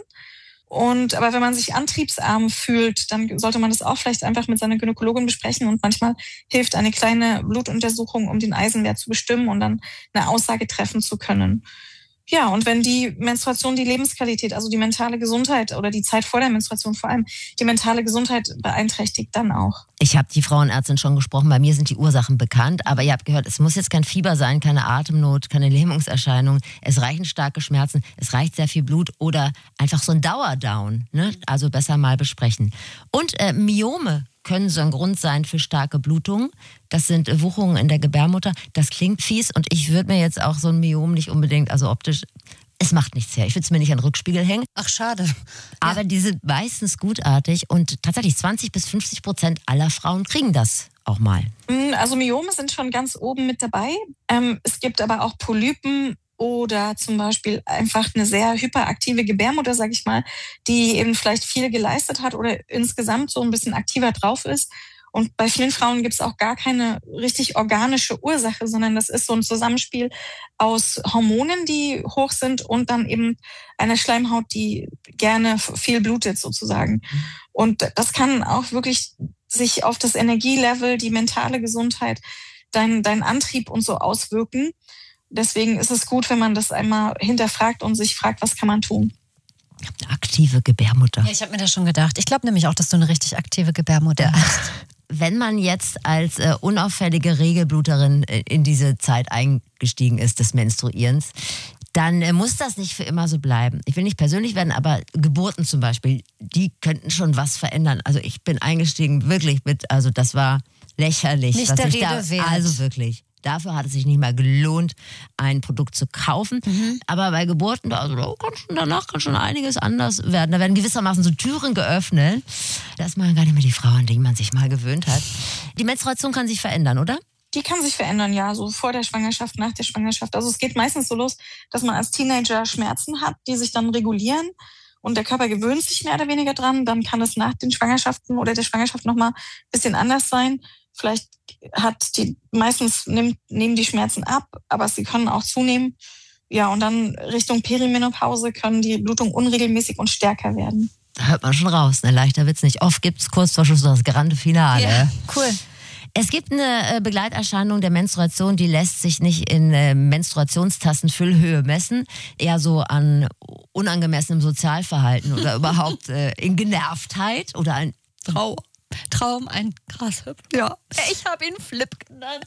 Und aber wenn man sich antriebsarm fühlt, dann sollte man das auch vielleicht einfach mit seiner Gynäkologin besprechen. Und manchmal hilft eine kleine Blutuntersuchung, um den Eisenwert zu bestimmen und dann eine Aussage treffen zu können. Ja, und wenn die Menstruation die Lebensqualität, also die mentale Gesundheit oder die Zeit vor der Menstruation vor allem die mentale Gesundheit beeinträchtigt, dann auch. Ich habe die Frauenärztin schon gesprochen, bei mir sind die Ursachen bekannt, aber ihr habt gehört, es muss jetzt kein Fieber sein, keine Atemnot, keine Lähmungserscheinung, es reichen starke Schmerzen, es reicht sehr viel Blut oder einfach so ein Dauerdown, ne? Also besser mal besprechen. Und äh, Myome können so ein Grund sein für starke Blutungen. Das sind Wucherungen in der Gebärmutter. Das klingt fies und ich würde mir jetzt auch so ein Myom nicht unbedingt, also optisch, es macht nichts her. Ich würde es mir nicht an den Rückspiegel hängen. Ach, schade. Aber ja. Die sind meistens gutartig und tatsächlich zwanzig bis fünfzig Prozent aller Frauen kriegen das auch mal. Also Myome sind schon ganz oben mit dabei. Ähm, es gibt aber auch Polypen oder zum Beispiel einfach eine sehr hyperaktive Gebärmutter, sag ich mal, die eben vielleicht viel geleistet hat oder insgesamt so ein bisschen aktiver drauf ist. Und bei vielen Frauen gibt es auch gar keine richtig organische Ursache, sondern das ist so ein Zusammenspiel aus Hormonen, die hoch sind und dann eben einer Schleimhaut, die gerne viel blutet sozusagen. Und das kann auch wirklich sich auf das Energielevel, die mentale Gesundheit, dein, dein Antrieb und so auswirken. Deswegen ist es gut, wenn man das einmal hinterfragt und sich fragt, was kann man tun. Eine aktive Gebärmutter. Ja, ich habe mir das schon gedacht. Ich glaube nämlich auch, dass du eine richtig aktive Gebärmutter ja. hast. Wenn man jetzt als äh, unauffällige Regelbluterin äh, in diese Zeit eingestiegen ist des Menstruierens, dann äh, muss das nicht für immer so bleiben. Ich will nicht persönlich werden, aber Geburten zum Beispiel, die könnten schon was verändern. Also ich bin eingestiegen wirklich mit, also das war lächerlich. Nicht was der ich Rede da, wert. Also wirklich. Dafür hat es sich nicht mal gelohnt, ein Produkt zu kaufen. Mhm. Aber bei Geburten, also da kann schon, danach kann schon einiges anders werden. Da werden gewissermaßen so Türen geöffnet. Das machen gar nicht mehr die Frauen, an die man sich mal gewöhnt hat. Die Menstruation kann sich verändern, oder? Die kann sich verändern, ja, so vor der Schwangerschaft, nach der Schwangerschaft. Also es geht meistens so los, dass man als Teenager Schmerzen hat, die sich dann regulieren. Und der Körper gewöhnt sich mehr oder weniger dran. Dann kann es nach den Schwangerschaften oder der Schwangerschaft nochmal ein bisschen anders sein. Vielleicht hat die, meistens nimmt, nehmen die Schmerzen ab, aber sie können auch zunehmen. Ja, und dann Richtung Perimenopause können die Blutungen unregelmäßig und stärker werden. Da hört man schon raus, ne? Leichter wird's nicht. Oft gibt's kurz vor Schluss das grande Finale. Ja, cool. Es gibt eine Begleiterscheinung der Menstruation, die lässt sich nicht in Menstruationstastenfüllhöhe messen, eher so an unangemessenem Sozialverhalten oder überhaupt in Genervtheit oder ein Trau. Traum, ein Grashüpfer. Ja. Ich habe ihn Flip genannt.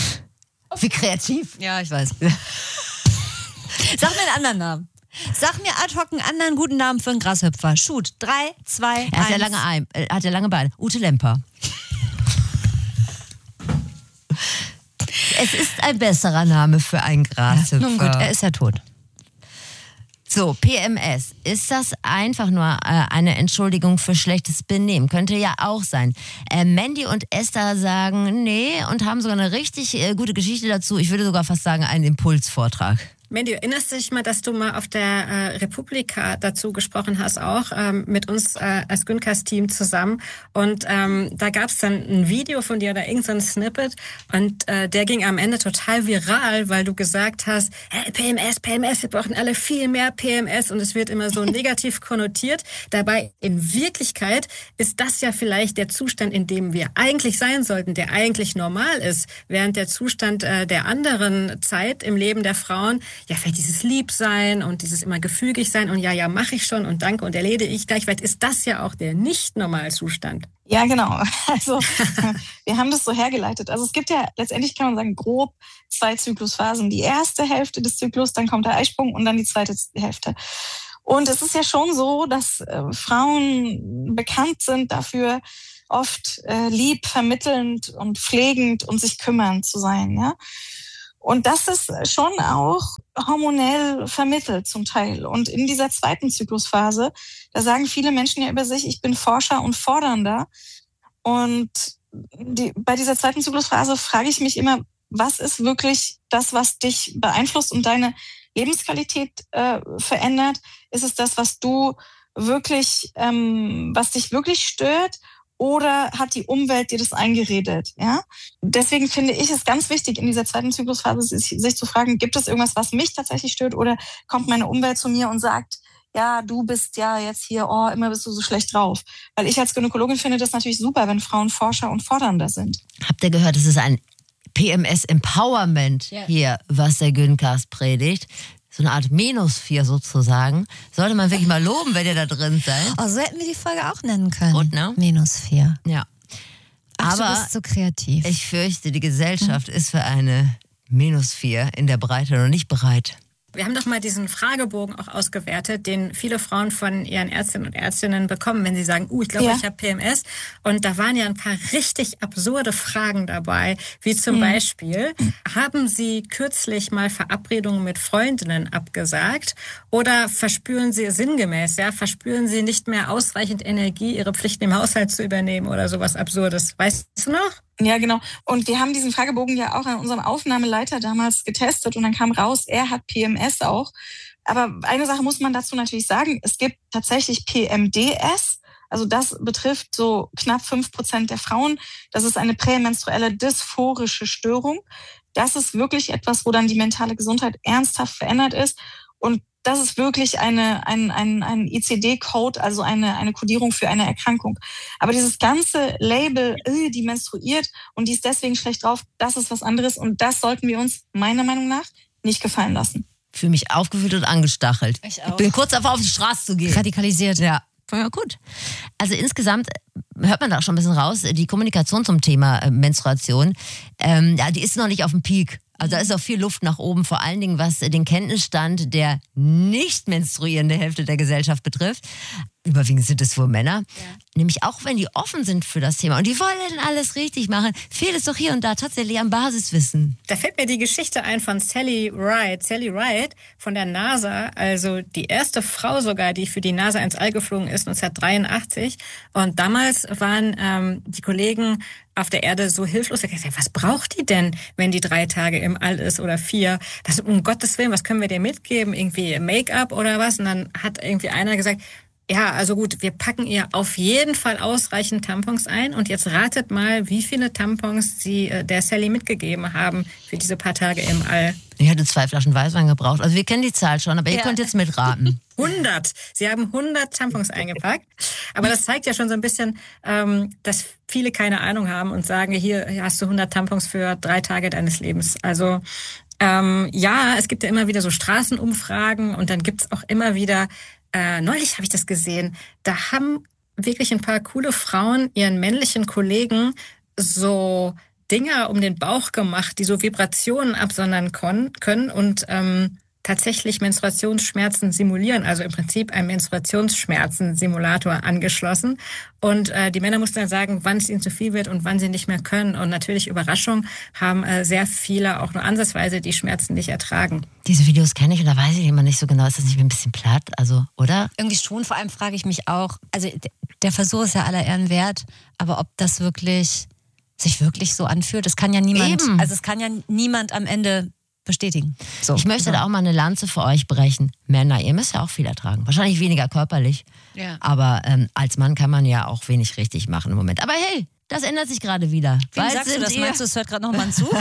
Wie kreativ. Ja, ich weiß. Sag mir einen anderen Namen. Sag mir ad hoc einen anderen guten Namen für einen Grashüpfer. Shoot. Drei, zwei, er hat ja lange Ein, äh, hat ja lange Beine. Ute Lemper. Es ist ein besserer Name für einen Grashüpfer. Ja, nun gut, er ist ja tot. So, P M S. Ist das einfach nur äh, eine Entschuldigung für schlechtes Benehmen? Könnte ja auch sein. Äh, Mandy und Esther sagen nee und haben sogar eine richtig äh, gute Geschichte dazu. Ich würde sogar fast sagen, einen Impulsvortrag. Mandy, erinnerst du dich mal, dass du mal auf der äh, Republika dazu gesprochen hast, auch ähm, mit uns äh, als Gyncast-Team zusammen. Und ähm, da gab es dann ein Video von dir oder irgendein Snippet und äh, der ging am Ende total viral, weil du gesagt hast, hey, P M S, P M S, wir brauchen alle viel mehr P M S und es wird immer so negativ konnotiert. Dabei in Wirklichkeit ist das ja vielleicht der Zustand, in dem wir eigentlich sein sollten, der eigentlich normal ist, während der Zustand äh, der anderen Zeit im Leben der Frauen, ja, vielleicht dieses Liebsein und dieses immer gefügig sein und ja, ja, mache ich schon und danke und erledige ich gleich. Vielleicht ist das ja auch der Nicht-Normalzustand. Ja, genau. Also wir haben das so hergeleitet. Also es gibt ja letztendlich, kann man sagen, grob zwei Zyklusphasen. Die erste Hälfte des Zyklus, dann kommt der Eisprung und dann die zweite Hälfte. Und es ist ja schon so, dass äh, Frauen bekannt sind dafür, oft äh, lieb, vermittelnd und pflegend und sich kümmernd zu sein, ja. Und das ist schon auch hormonell vermittelt zum Teil. Und in dieser zweiten Zyklusphase, da sagen viele Menschen ja über sich, ich bin Forscher und Fordernder. Und die, bei dieser zweiten Zyklusphase frage ich mich immer, was ist wirklich das, was dich beeinflusst und deine Lebensqualität äh, verändert? Ist es das, was du wirklich, ähm, was dich wirklich stört? Oder hat die Umwelt dir das eingeredet? Ja? Deswegen finde ich es ganz wichtig, in dieser zweiten Zyklusphase sich, sich zu fragen, gibt es irgendwas, was mich tatsächlich stört? Oder kommt meine Umwelt zu mir und sagt, ja, du bist ja jetzt hier, oh, immer bist du so schlecht drauf. Weil ich als Gynäkologin finde das natürlich super, wenn Frauen Forscher und Fordernder sind. Habt ihr gehört, es ist ein P M S-Empowerment yeah. hier, was der Gyncast predigt. So eine Art Minus vier sozusagen. Sollte man wirklich mal loben, wenn ihr da drin seid. Oh, so hätten wir die Folge auch nennen können. Gut, ne? Minus vier. Ja. Ach, aber du bist so kreativ. Ich fürchte, die Gesellschaft hm. ist für eine Minus vier in der Breite noch nicht bereit. Wir haben doch mal diesen Fragebogen auch ausgewertet, den viele Frauen von ihren Ärztinnen und Ärztinnen bekommen, wenn sie sagen, uh, ich glaube, ja. ich habe P M S. Und da waren ja ein paar richtig absurde Fragen dabei, wie zum mhm. Beispiel, haben Sie kürzlich mal Verabredungen mit Freundinnen abgesagt oder verspüren Sie sinngemäß, ja, verspüren Sie nicht mehr ausreichend Energie, Ihre Pflichten im Haushalt zu übernehmen oder sowas Absurdes? Weißt du noch? Ja, genau. Und wir haben diesen Fragebogen ja auch an unserem Aufnahmeleiter damals getestet und dann kam raus, er hat P M S auch. Aber eine Sache muss man dazu natürlich sagen, es gibt tatsächlich P M D S. Also das betrifft so knapp fünf Prozent der Frauen. Das ist eine prämenstruelle dysphorische Störung. Das ist wirklich etwas, wo dann die mentale Gesundheit ernsthaft verändert ist. Und das ist wirklich eine, ein, ein, ein I C D-Code, also eine, eine Kodierung für eine Erkrankung. Aber dieses ganze Label, äh, die menstruiert und die ist deswegen schlecht drauf, das ist was anderes. Und das sollten wir uns meiner Meinung nach nicht gefallen lassen. Fühle mich aufgewühlt und angestachelt. Ich auch. Ich bin kurz davor, auf die Straße zu gehen. Radikalisiert. Ja. Ja, gut. Also insgesamt hört man da auch schon ein bisschen raus, die Kommunikation zum Thema äh, Menstruation, ähm, ja, die ist noch nicht auf dem Peak. Also da ist auch viel Luft nach oben, vor allen Dingen was den Kenntnisstand der nicht menstruierenden Hälfte der Gesellschaft betrifft. Überwiegend sind es wohl Männer. Ja. Nämlich auch, wenn die offen sind für das Thema und die wollen alles richtig machen, fehlt es doch hier und da tatsächlich am Basiswissen. Da fällt mir die Geschichte ein von Sally Ride. Sally Ride von der NASA, also die erste Frau sogar, die für die NASA ins All geflogen ist, neunzehnhundertdreiundachtzig. Und damals waren ähm, die Kollegen auf der Erde so hilflos. Ich dachte, was braucht die denn, wenn die drei Tage im All ist oder vier? Das, um Gottes Willen, was können wir dir mitgeben? Irgendwie Make-up oder was? Und dann hat irgendwie einer gesagt, ja, also gut, wir packen ihr auf jeden Fall ausreichend Tampons ein und jetzt ratet mal, wie viele Tampons sie äh, der Sally mitgegeben haben für diese paar Tage im All. Ich hatte zwei Flaschen Weißwein gebraucht. Also wir kennen die Zahl schon, aber ihr ja. könnt jetzt mitraten. hundert. Sie haben hundert Tampons eingepackt. Aber das zeigt ja schon so ein bisschen, ähm, dass viele keine Ahnung haben und sagen, hier hast du hundert Tampons für drei Tage deines Lebens. Also ähm, ja, es gibt ja immer wieder so Straßenumfragen und dann gibt's auch immer wieder Äh, neulich habe ich das gesehen, da haben wirklich ein paar coole Frauen ihren männlichen Kollegen so Dinger um den Bauch gemacht, die so Vibrationen absondern kon- können und ähm, tatsächlich Menstruationsschmerzen simulieren, also im Prinzip ein Menstruationsschmerzen-Simulator angeschlossen. Und äh, die Männer mussten dann sagen, wann es ihnen zu viel wird und wann sie nicht mehr können. Und natürlich, Überraschung, haben äh, sehr viele auch nur ansatzweise die Schmerzen nicht ertragen. Diese Videos kenne ich und da weiß ich immer nicht so genau, ist das nicht ein bisschen platt? Also, oder? Irgendwie schon, vor allem frage ich mich auch, also der Versuch ist ja aller Ehren wert, aber ob das wirklich sich wirklich so anfühlt, das kann ja niemand, Eben. also es kann ja niemand am Ende bestätigen. So. Ich möchte so. da auch mal eine Lanze für euch brechen. Männer, ihr müsst ja auch viel ertragen. Wahrscheinlich weniger körperlich. Ja. Aber ähm, als Mann kann man ja auch wenig richtig machen im Moment. Aber hey, das ändert sich gerade wieder. Wem sagst du das? Meinst du, es hört gerade noch mal zu?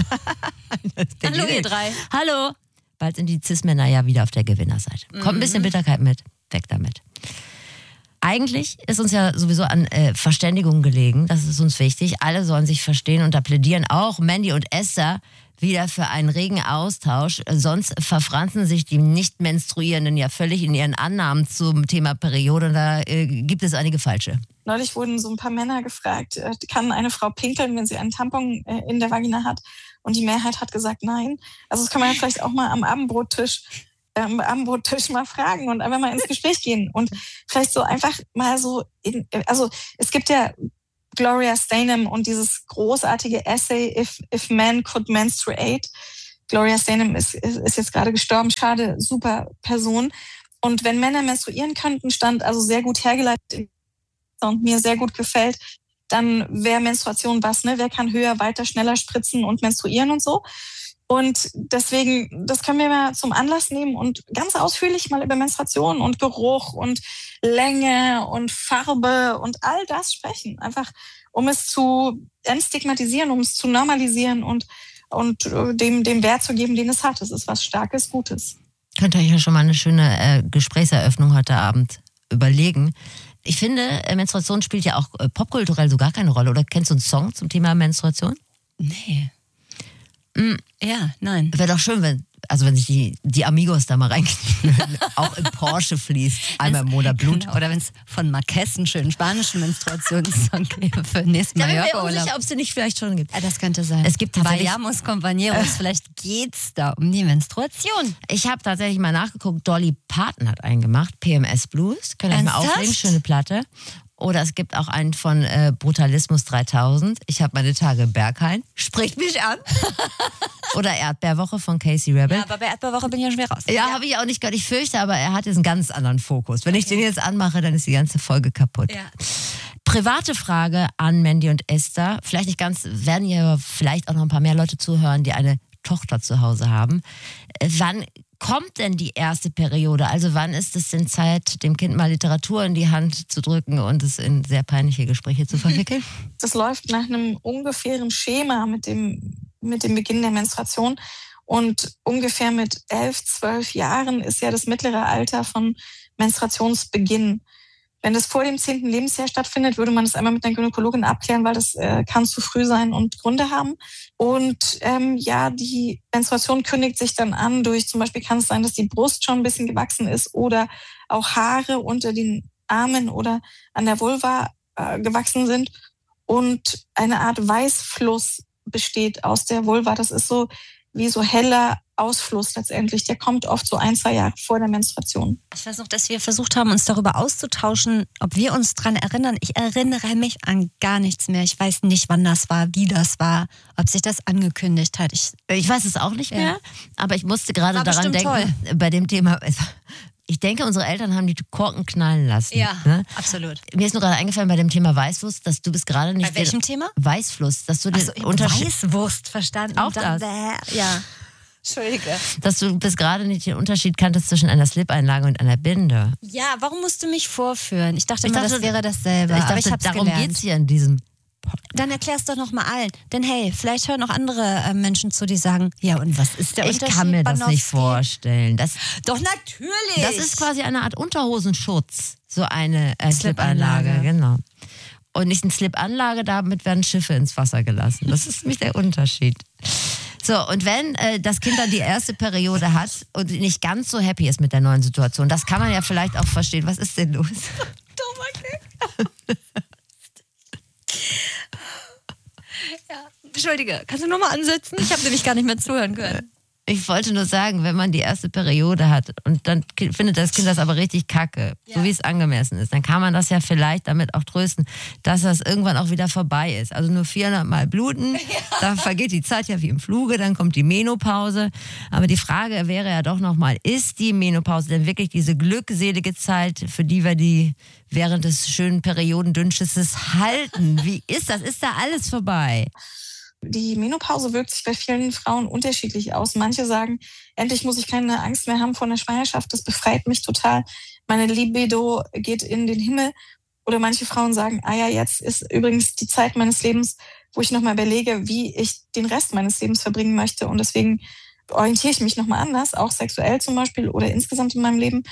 Hallo ihr drei. Hallo. Bald sind die Cis-Männer ja wieder auf der Gewinnerseite. Kommt ein bisschen Bitterkeit mit. Weg damit. Eigentlich ist uns ja sowieso an äh, Verständigung gelegen. Das ist uns wichtig. Alle sollen sich verstehen und da plädieren auch Mandy und Esther wieder für einen regen Austausch. Sonst verfranzen sich die Nicht-Menstruierenden ja völlig in ihren Annahmen zum Thema Periode. Und da äh, gibt es einige falsche. Neulich wurden so ein paar Männer gefragt, äh, kann eine Frau pinkeln, wenn sie einen Tampon äh, in der Vagina hat? Und die Mehrheit hat gesagt, nein. Also das kann man ja vielleicht auch mal am Abendbrottisch am Abendbrottisch mal fragen und einfach mal ins Gespräch gehen und vielleicht so einfach mal so, in, also es gibt ja Gloria Steinem und dieses großartige Essay If, If Men Could Menstruate. Gloria Steinem ist, ist jetzt gerade gestorben, schade, super Person. Und wenn Männer menstruieren könnten, stand also sehr gut hergeleitet und mir sehr gut gefällt, dann wäre Menstruation was, ne? Wer kann höher, weiter, schneller spritzen und menstruieren und so. Und deswegen, das können wir mal zum Anlass nehmen und ganz ausführlich mal über Menstruation und Geruch und Länge und Farbe und all das sprechen. Einfach, um es zu entstigmatisieren, um es zu normalisieren und, und dem, dem Wert zu geben, den es hat. Es ist was Starkes, Gutes. Könnt ihr euch ja schon mal eine schöne äh, Gesprächseröffnung heute Abend überlegen. Ich finde, äh, Menstruation spielt ja auch äh, popkulturell so gar keine Rolle. Oder kennst du einen Song zum Thema Menstruation? Nee. Mm. Ja, nein. Wäre doch schön, wenn, also wenn sich die, die Amigos da mal reinknien, auch im Porsche fließt, einmal im Monat Blut. Oder wenn es von Marquez einen schönen spanischen Menstruationssong gäbe für den nächsten Mallorca-Urlaub. Da bin ich unsicher, ob es den nicht vielleicht schon gibt. Ja, das könnte sein. Es gibt tatsächlich... Vayamos Compañeros, äh, vielleicht geht's da um die Menstruation. Ich habe tatsächlich mal nachgeguckt, Dolly Parton hat einen gemacht, P M S Blues. Könnt ihr euch mal auflegen, schöne Platte. Oder es gibt auch einen von äh, Brutalismus dreitausend. Ich habe meine Tage Berghain. Spricht mich an. Oder Erdbeerwoche von Casey Rebel. Ja, aber bei Erdbeerwoche bin ich ja schwer raus. Ja, ja. habe ich auch nicht gehört. Ich fürchte, aber er hat jetzt einen ganz anderen Fokus. Wenn okay. ich den jetzt anmache, dann ist die ganze Folge kaputt. Ja. Private Frage an Mandy und Esther. Vielleicht nicht ganz, werden ja vielleicht auch noch ein paar mehr Leute zuhören, die eine Tochter zu Hause haben. Wann kommt denn die erste Periode? Also wann ist es denn Zeit, dem Kind mal Literatur in die Hand zu drücken und es in sehr peinliche Gespräche zu verwickeln? Das läuft nach einem ungefähren Schema mit dem, mit dem Beginn der Menstruation. Und ungefähr mit elf, zwölf Jahren ist ja das mittlere Alter von Menstruationsbeginn. Wenn das vor dem zehnten Lebensjahr stattfindet, würde man das einmal mit einer Gynäkologin abklären, weil das äh, kann zu früh sein und Gründe haben. Und ähm, ja, die Menstruation kündigt sich dann an durch, zum Beispiel kann es sein, dass die Brust schon ein bisschen gewachsen ist oder auch Haare unter den Armen oder an der Vulva äh, gewachsen sind und eine Art Weißfluss besteht aus der Vulva. Das ist so wie so heller Ausfluss letztendlich. Der kommt oft so ein, zwei Jahre vor der Menstruation. Ich weiß noch, dass wir versucht haben, uns darüber auszutauschen, ob wir uns daran erinnern. Ich erinnere mich an gar nichts mehr. Ich weiß nicht, wann das war, wie das war, ob sich das angekündigt hat. Ich, ich weiß es auch nicht mehr, ja. Aber ich musste gerade war daran denken, toll. Bei dem Thema... Ich denke, unsere Eltern haben die Korken knallen lassen. Ja, ne? Absolut. Mir ist nur gerade eingefallen bei dem Thema Weißwurst, dass du bist gerade nicht... Bei welchem Thema? Weißfluss. Dass du den so, Unterschied... Weißwurst verstanden. Auch das? Bäh. Ja. Entschuldige. Dass du bis gerade nicht den Unterschied kanntest zwischen einer Slip-Einlage und einer Binde. Ja, warum musst du mich vorführen? Ich dachte ich immer, dachte, das wäre dasselbe. Ich dachte, aber ich hab's darum gelernt. geht's hier in diesem Podcast. Dann erklär's doch noch mal allen. Denn hey, vielleicht hören auch andere äh, Menschen zu, die sagen, ja und was ist der ich Unterschied? Ich kann mir das Banowski? nicht vorstellen. Das, doch natürlich. Das ist quasi eine Art Unterhosenschutz. So eine äh, Slip-Einlage. Slip genau. Und nicht eine Slip-Anlage, damit werden Schiffe ins Wasser gelassen. Das ist nämlich der Unterschied. So, und wenn äh, das Kind dann die erste Periode hat und nicht ganz so happy ist mit der neuen Situation, das kann man ja vielleicht auch verstehen. Was ist denn los? Dummer Ja, entschuldige, kannst du nochmal ansetzen? Ich habe nämlich gar nicht mehr zuhören können. Ich wollte nur sagen, wenn man die erste Periode hat und dann findet das Kind das aber richtig kacke, ja. so wie es angemessen ist, dann kann man das ja vielleicht damit auch trösten, dass das irgendwann auch wieder vorbei ist. Also nur vierhundert Mal bluten, ja. da vergeht die Zeit ja wie im Fluge, dann kommt die Menopause. Aber die Frage wäre ja doch nochmal, ist die Menopause denn wirklich diese glückselige Zeit, für die wir die während des schönen Periodendünnsches halten? Wie ist das? Ist da alles vorbei? Die Menopause wirkt sich bei vielen Frauen unterschiedlich aus. Manche sagen, endlich muss ich keine Angst mehr haben vor einer Schwangerschaft, das befreit mich total. Meine Libido geht in den Himmel. Oder manche Frauen sagen, ah ja, jetzt ist übrigens die Zeit meines Lebens, wo ich nochmal überlege, wie ich den Rest meines Lebens verbringen möchte. Und deswegen orientiere ich mich nochmal anders, auch sexuell zum Beispiel oder insgesamt in meinem Leben.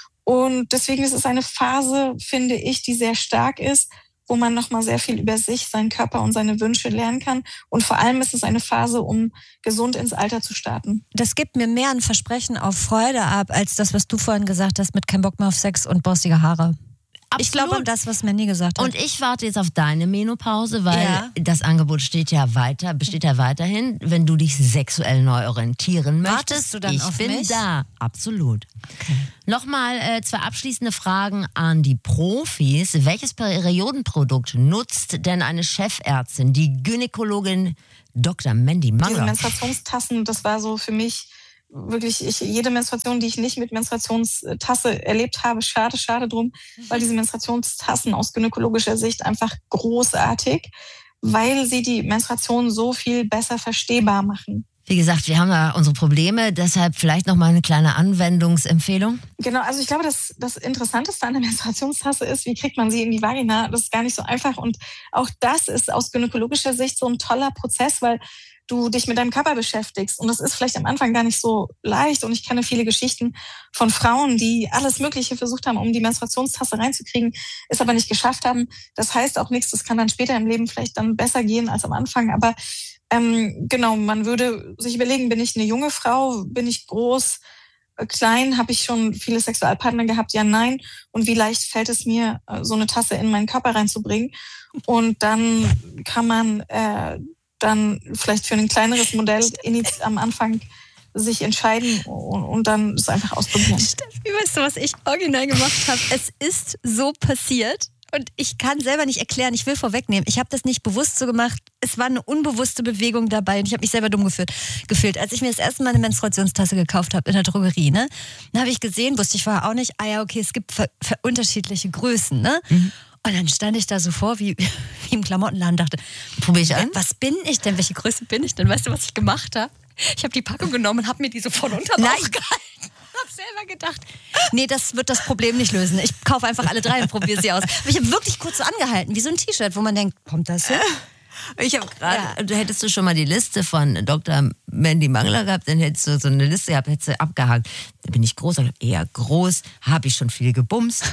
Und deswegen ist es eine Phase, finde ich, die sehr stark ist, wo man nochmal sehr viel über sich, seinen Körper und seine Wünsche lernen kann. Und vor allem ist es eine Phase, um gesund ins Alter zu starten. Das gibt mir mehr ein Versprechen auf Freude ab, als das, was du vorhin gesagt hast, mit kein Bock mehr auf Sex und borstige Haare. Absolut. Ich glaube an das, was Mandy gesagt hat. Und ich warte jetzt auf deine Menopause, weil ja. das Angebot steht ja weiter, besteht ja weiterhin, wenn du dich sexuell neu orientieren möchtest. Wartest du dann ich auf bin mich? da, absolut. Okay. Nochmal äh, zwei abschließende Fragen an die Profis. Welches Periodenprodukt nutzt denn eine Chefärztin, die Gynäkologin Doktor Mandy Mangler? Diese Menstruationstassen, das war so für mich wirklich, ich, jede Menstruation, die ich nicht mit Menstruationstasse erlebt habe, schade, schade drum, weil diese Menstruationstassen aus gynäkologischer Sicht einfach großartig, weil sie die Menstruation so viel besser verstehbar machen. Wie gesagt, wir haben da unsere Probleme, deshalb vielleicht noch mal eine kleine Anwendungsempfehlung. Genau, also ich glaube, das, das Interessanteste an der Menstruationstasse ist, wie kriegt man sie in die Vagina? Das ist gar nicht so einfach und auch das ist aus gynäkologischer Sicht so ein toller Prozess, weil du dich mit deinem Körper beschäftigst. Und das ist vielleicht am Anfang gar nicht so leicht. Und ich kenne viele Geschichten von Frauen, die alles Mögliche versucht haben, um die Menstruationstasse reinzukriegen, es aber nicht geschafft haben. Das heißt auch nichts, das kann dann später im Leben vielleicht dann besser gehen als am Anfang. Aber ähm, genau, man würde sich überlegen, bin ich eine junge Frau, bin ich groß, klein, habe ich schon viele Sexualpartner gehabt? Ja, nein. Und wie leicht fällt es mir, so eine Tasse in meinen Körper reinzubringen? Und dann kann man äh, dann vielleicht für ein kleineres Modell am Anfang sich entscheiden und, und dann es einfach ausprobieren. Steffi, weißt du, was ich original gemacht habe? Es ist so passiert und ich kann selber nicht erklären, ich will vorwegnehmen. Ich habe das nicht bewusst so gemacht. Es war eine unbewusste Bewegung dabei und ich habe mich selber dumm gefühlt, gefühlt. Als ich mir das erste Mal eine Menstruationstasse gekauft habe in der Drogerie, ne, dann habe ich gesehen, wusste ich vorher auch nicht, ah ja, okay, es gibt ver- ver- unterschiedliche Größen, ne? Mhm. Und dann stand ich da so vor, wie, wie im Klamottenladen, dachte, probiere ich an? Was bin ich denn? Welche Größe bin ich denn? Weißt du, was ich gemacht habe? Ich habe die Packung genommen und habe mir die so von unterm Bauch gehalten. Ich habe selber gedacht, nee, das wird das Problem nicht lösen. Ich kaufe einfach alle drei und probiere sie aus. Aber ich habe wirklich kurz so angehalten, wie so ein T-Shirt, wo man denkt, kommt das hin? Ich habe gerade, ja. Hättest du schon mal die Liste von Doktor Mandy Mangler gehabt, dann hättest du so eine Liste gehabt, hättest du abgehakt. Da bin ich groß, eher groß, habe ich schon viel gebumst.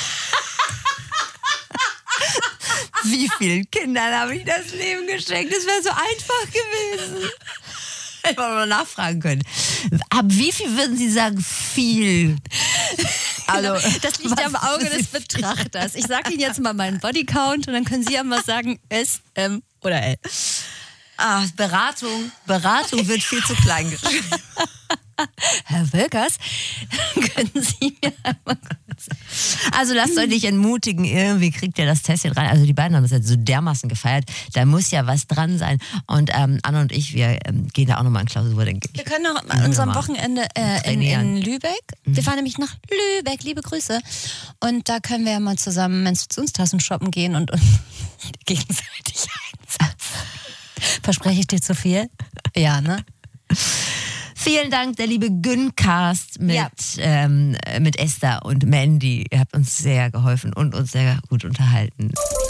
Wie vielen Kindern habe ich das Leben geschenkt? Das wäre so einfach gewesen. Hätte man mal nachfragen können. Ab wie viel würden Sie sagen? Viel. Also, genau, das liegt ja am Auge des Betrachters. Ich sage Ihnen jetzt mal meinen Bodycount und dann können Sie ja mal sagen S, M oder L. Ah, Beratung. Beratung wird viel zu klein geschrieben. Herr Wölkers, können Sie mir einmal kurz... Also lasst euch nicht entmutigen, irgendwie kriegt ihr das Tässchen rein. Also die beiden haben das jetzt so dermaßen gefeiert, da muss ja was dran sein. Und ähm, Anna und ich, wir ähm, gehen da auch nochmal in Klausur, denke ich. Wir können noch an unserem Wochenende äh, in, in Lübeck, mhm. wir fahren nämlich nach Lübeck, liebe Grüße. Und da können wir ja mal zusammen Menstruationstassen shoppen gehen und uns gegenseitig einsetzen. Verspreche ich dir zu viel? Ja, ne? Vielen Dank, der liebe Gyncast mit, ja. ähm, mit Esther und Mandy. Ihr habt uns sehr geholfen und uns sehr gut unterhalten.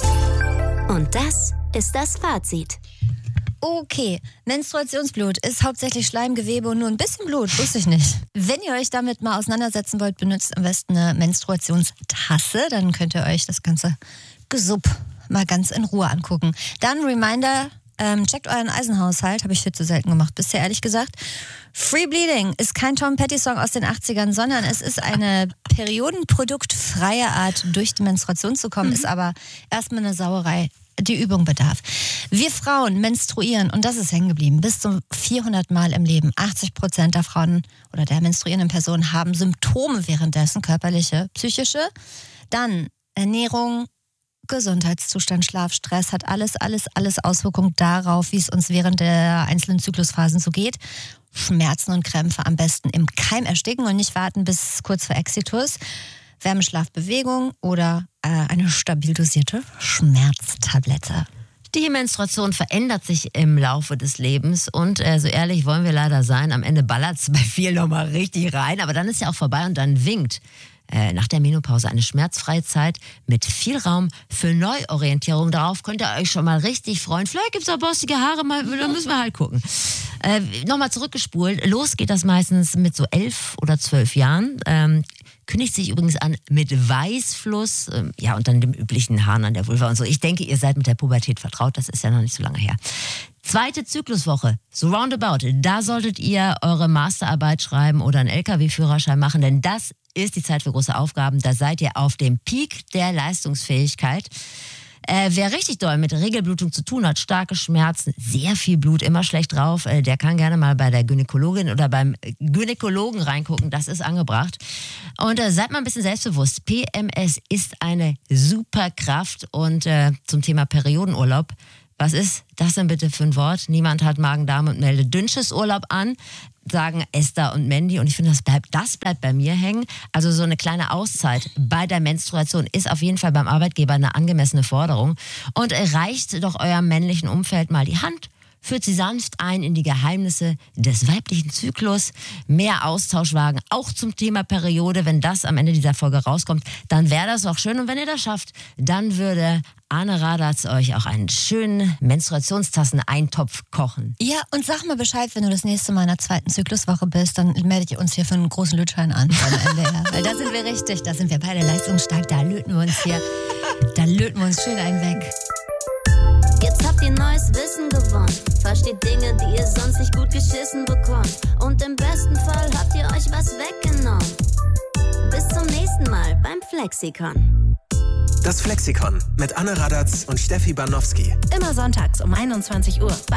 Und das ist das Fazit. Okay, Menstruationsblut ist hauptsächlich Schleimgewebe und nur ein bisschen Blut, wusste ich nicht. Wenn ihr euch damit mal auseinandersetzen wollt, benutzt am besten eine Menstruationstasse. Dann könnt ihr euch das ganze Gesupp mal ganz in Ruhe angucken. Dann Reminder, ähm, checkt euren Eisenhaushalt, habe ich viel zu selten gemacht, bisher ehrlich gesagt. Free Bleeding ist kein Tom Petty-Song aus den achtzigern, sondern es ist eine periodenproduktfreie Art, durch die Menstruation zu kommen, mhm. ist aber erstmal eine Sauerei, die Übung bedarf. Wir Frauen menstruieren, und das ist hängen geblieben, bis zu vierhundert Mal im Leben. achtzig Prozent der Frauen oder der menstruierenden Personen haben Symptome währenddessen, körperliche, psychische. Dann Ernährung, Gesundheitszustand, Schlaf, Stress, hat alles, alles, alles Auswirkungen darauf, wie es uns während der einzelnen Zyklusphasen so geht. Schmerzen und Krämpfe am besten im Keim ersticken und nicht warten bis kurz vor Exitus. Wärme, Schlaf, Bewegung oder äh, eine stabil dosierte Schmerztablette. Die Menstruation verändert sich im Laufe des Lebens und äh, so ehrlich wollen wir leider sein, am Ende ballert es bei vielen nochmal richtig rein, aber dann ist ja auch vorbei und dann winkt äh, nach der Menopause eine schmerzfreie Zeit mit viel Raum für Neuorientierung. Darauf könnt ihr euch schon mal richtig freuen. Vielleicht gibt es auch bossige Haare, mal, da müssen wir halt gucken. Äh, nochmal zurückgespult, los geht das meistens mit so elf oder zwölf Jahren. Ähm, Kündigt sich übrigens an mit Weißfluss, ähm, ja, und dann dem üblichen Haaren an der Vulva und so. Ich denke, ihr seid mit der Pubertät vertraut, das ist ja noch nicht so lange her. Zweite Zykluswoche, so roundabout, da solltet ihr eure Masterarbeit schreiben oder einen L K W-Führerschein machen, denn das ist die Zeit für große Aufgaben. Da seid ihr auf dem Peak der Leistungsfähigkeit. Äh, wer richtig doll mit Regelblutung zu tun hat, starke Schmerzen, sehr viel Blut, immer schlecht drauf, äh, der kann gerne mal bei der Gynäkologin oder beim Gynäkologen reingucken, das ist angebracht. Und äh, seid mal ein bisschen selbstbewusst, P M S ist eine Superkraft. Und äh, zum Thema Periodenurlaub, was ist das denn bitte für ein Wort? Niemand hat Magen-Darm und meldet Dünnschiss-Urlaub an, sagen Esther und Mandy. Und ich finde, das bleibt, das bleibt bei mir hängen. Also so eine kleine Auszeit bei der Menstruation ist auf jeden Fall beim Arbeitgeber eine angemessene Forderung. Und reicht doch eurem männlichen Umfeld mal die Hand, führt sie sanft ein in die Geheimnisse des weiblichen Zyklus. Mehr Austausch wagen, auch zum Thema Periode. Wenn das am Ende dieser Folge rauskommt, dann wäre das auch schön. Und wenn ihr das schafft, dann würde Anne Radatz euch auch einen schönen Menstruationstassen-Eintopf kochen. Ja, und sag mal Bescheid, wenn du das nächste Mal in der zweiten Zykluswoche bist, dann meldet ihr uns hier für einen großen Lötschein an. Weil da sind wir richtig, da sind wir beide leistungsstark, da löten wir uns hier, da löten wir uns schön einen weg. Jetzt habt ihr neues Wissen gewonnen. Versteht Dinge, die ihr sonst nicht gut geschissen bekommt. Und im besten Fall habt ihr euch was weggenommen. Bis zum nächsten Mal beim Flexikon. Das Flexikon mit Anne Radatz und Steffi Banowski. Immer sonntags um einundzwanzig Uhr.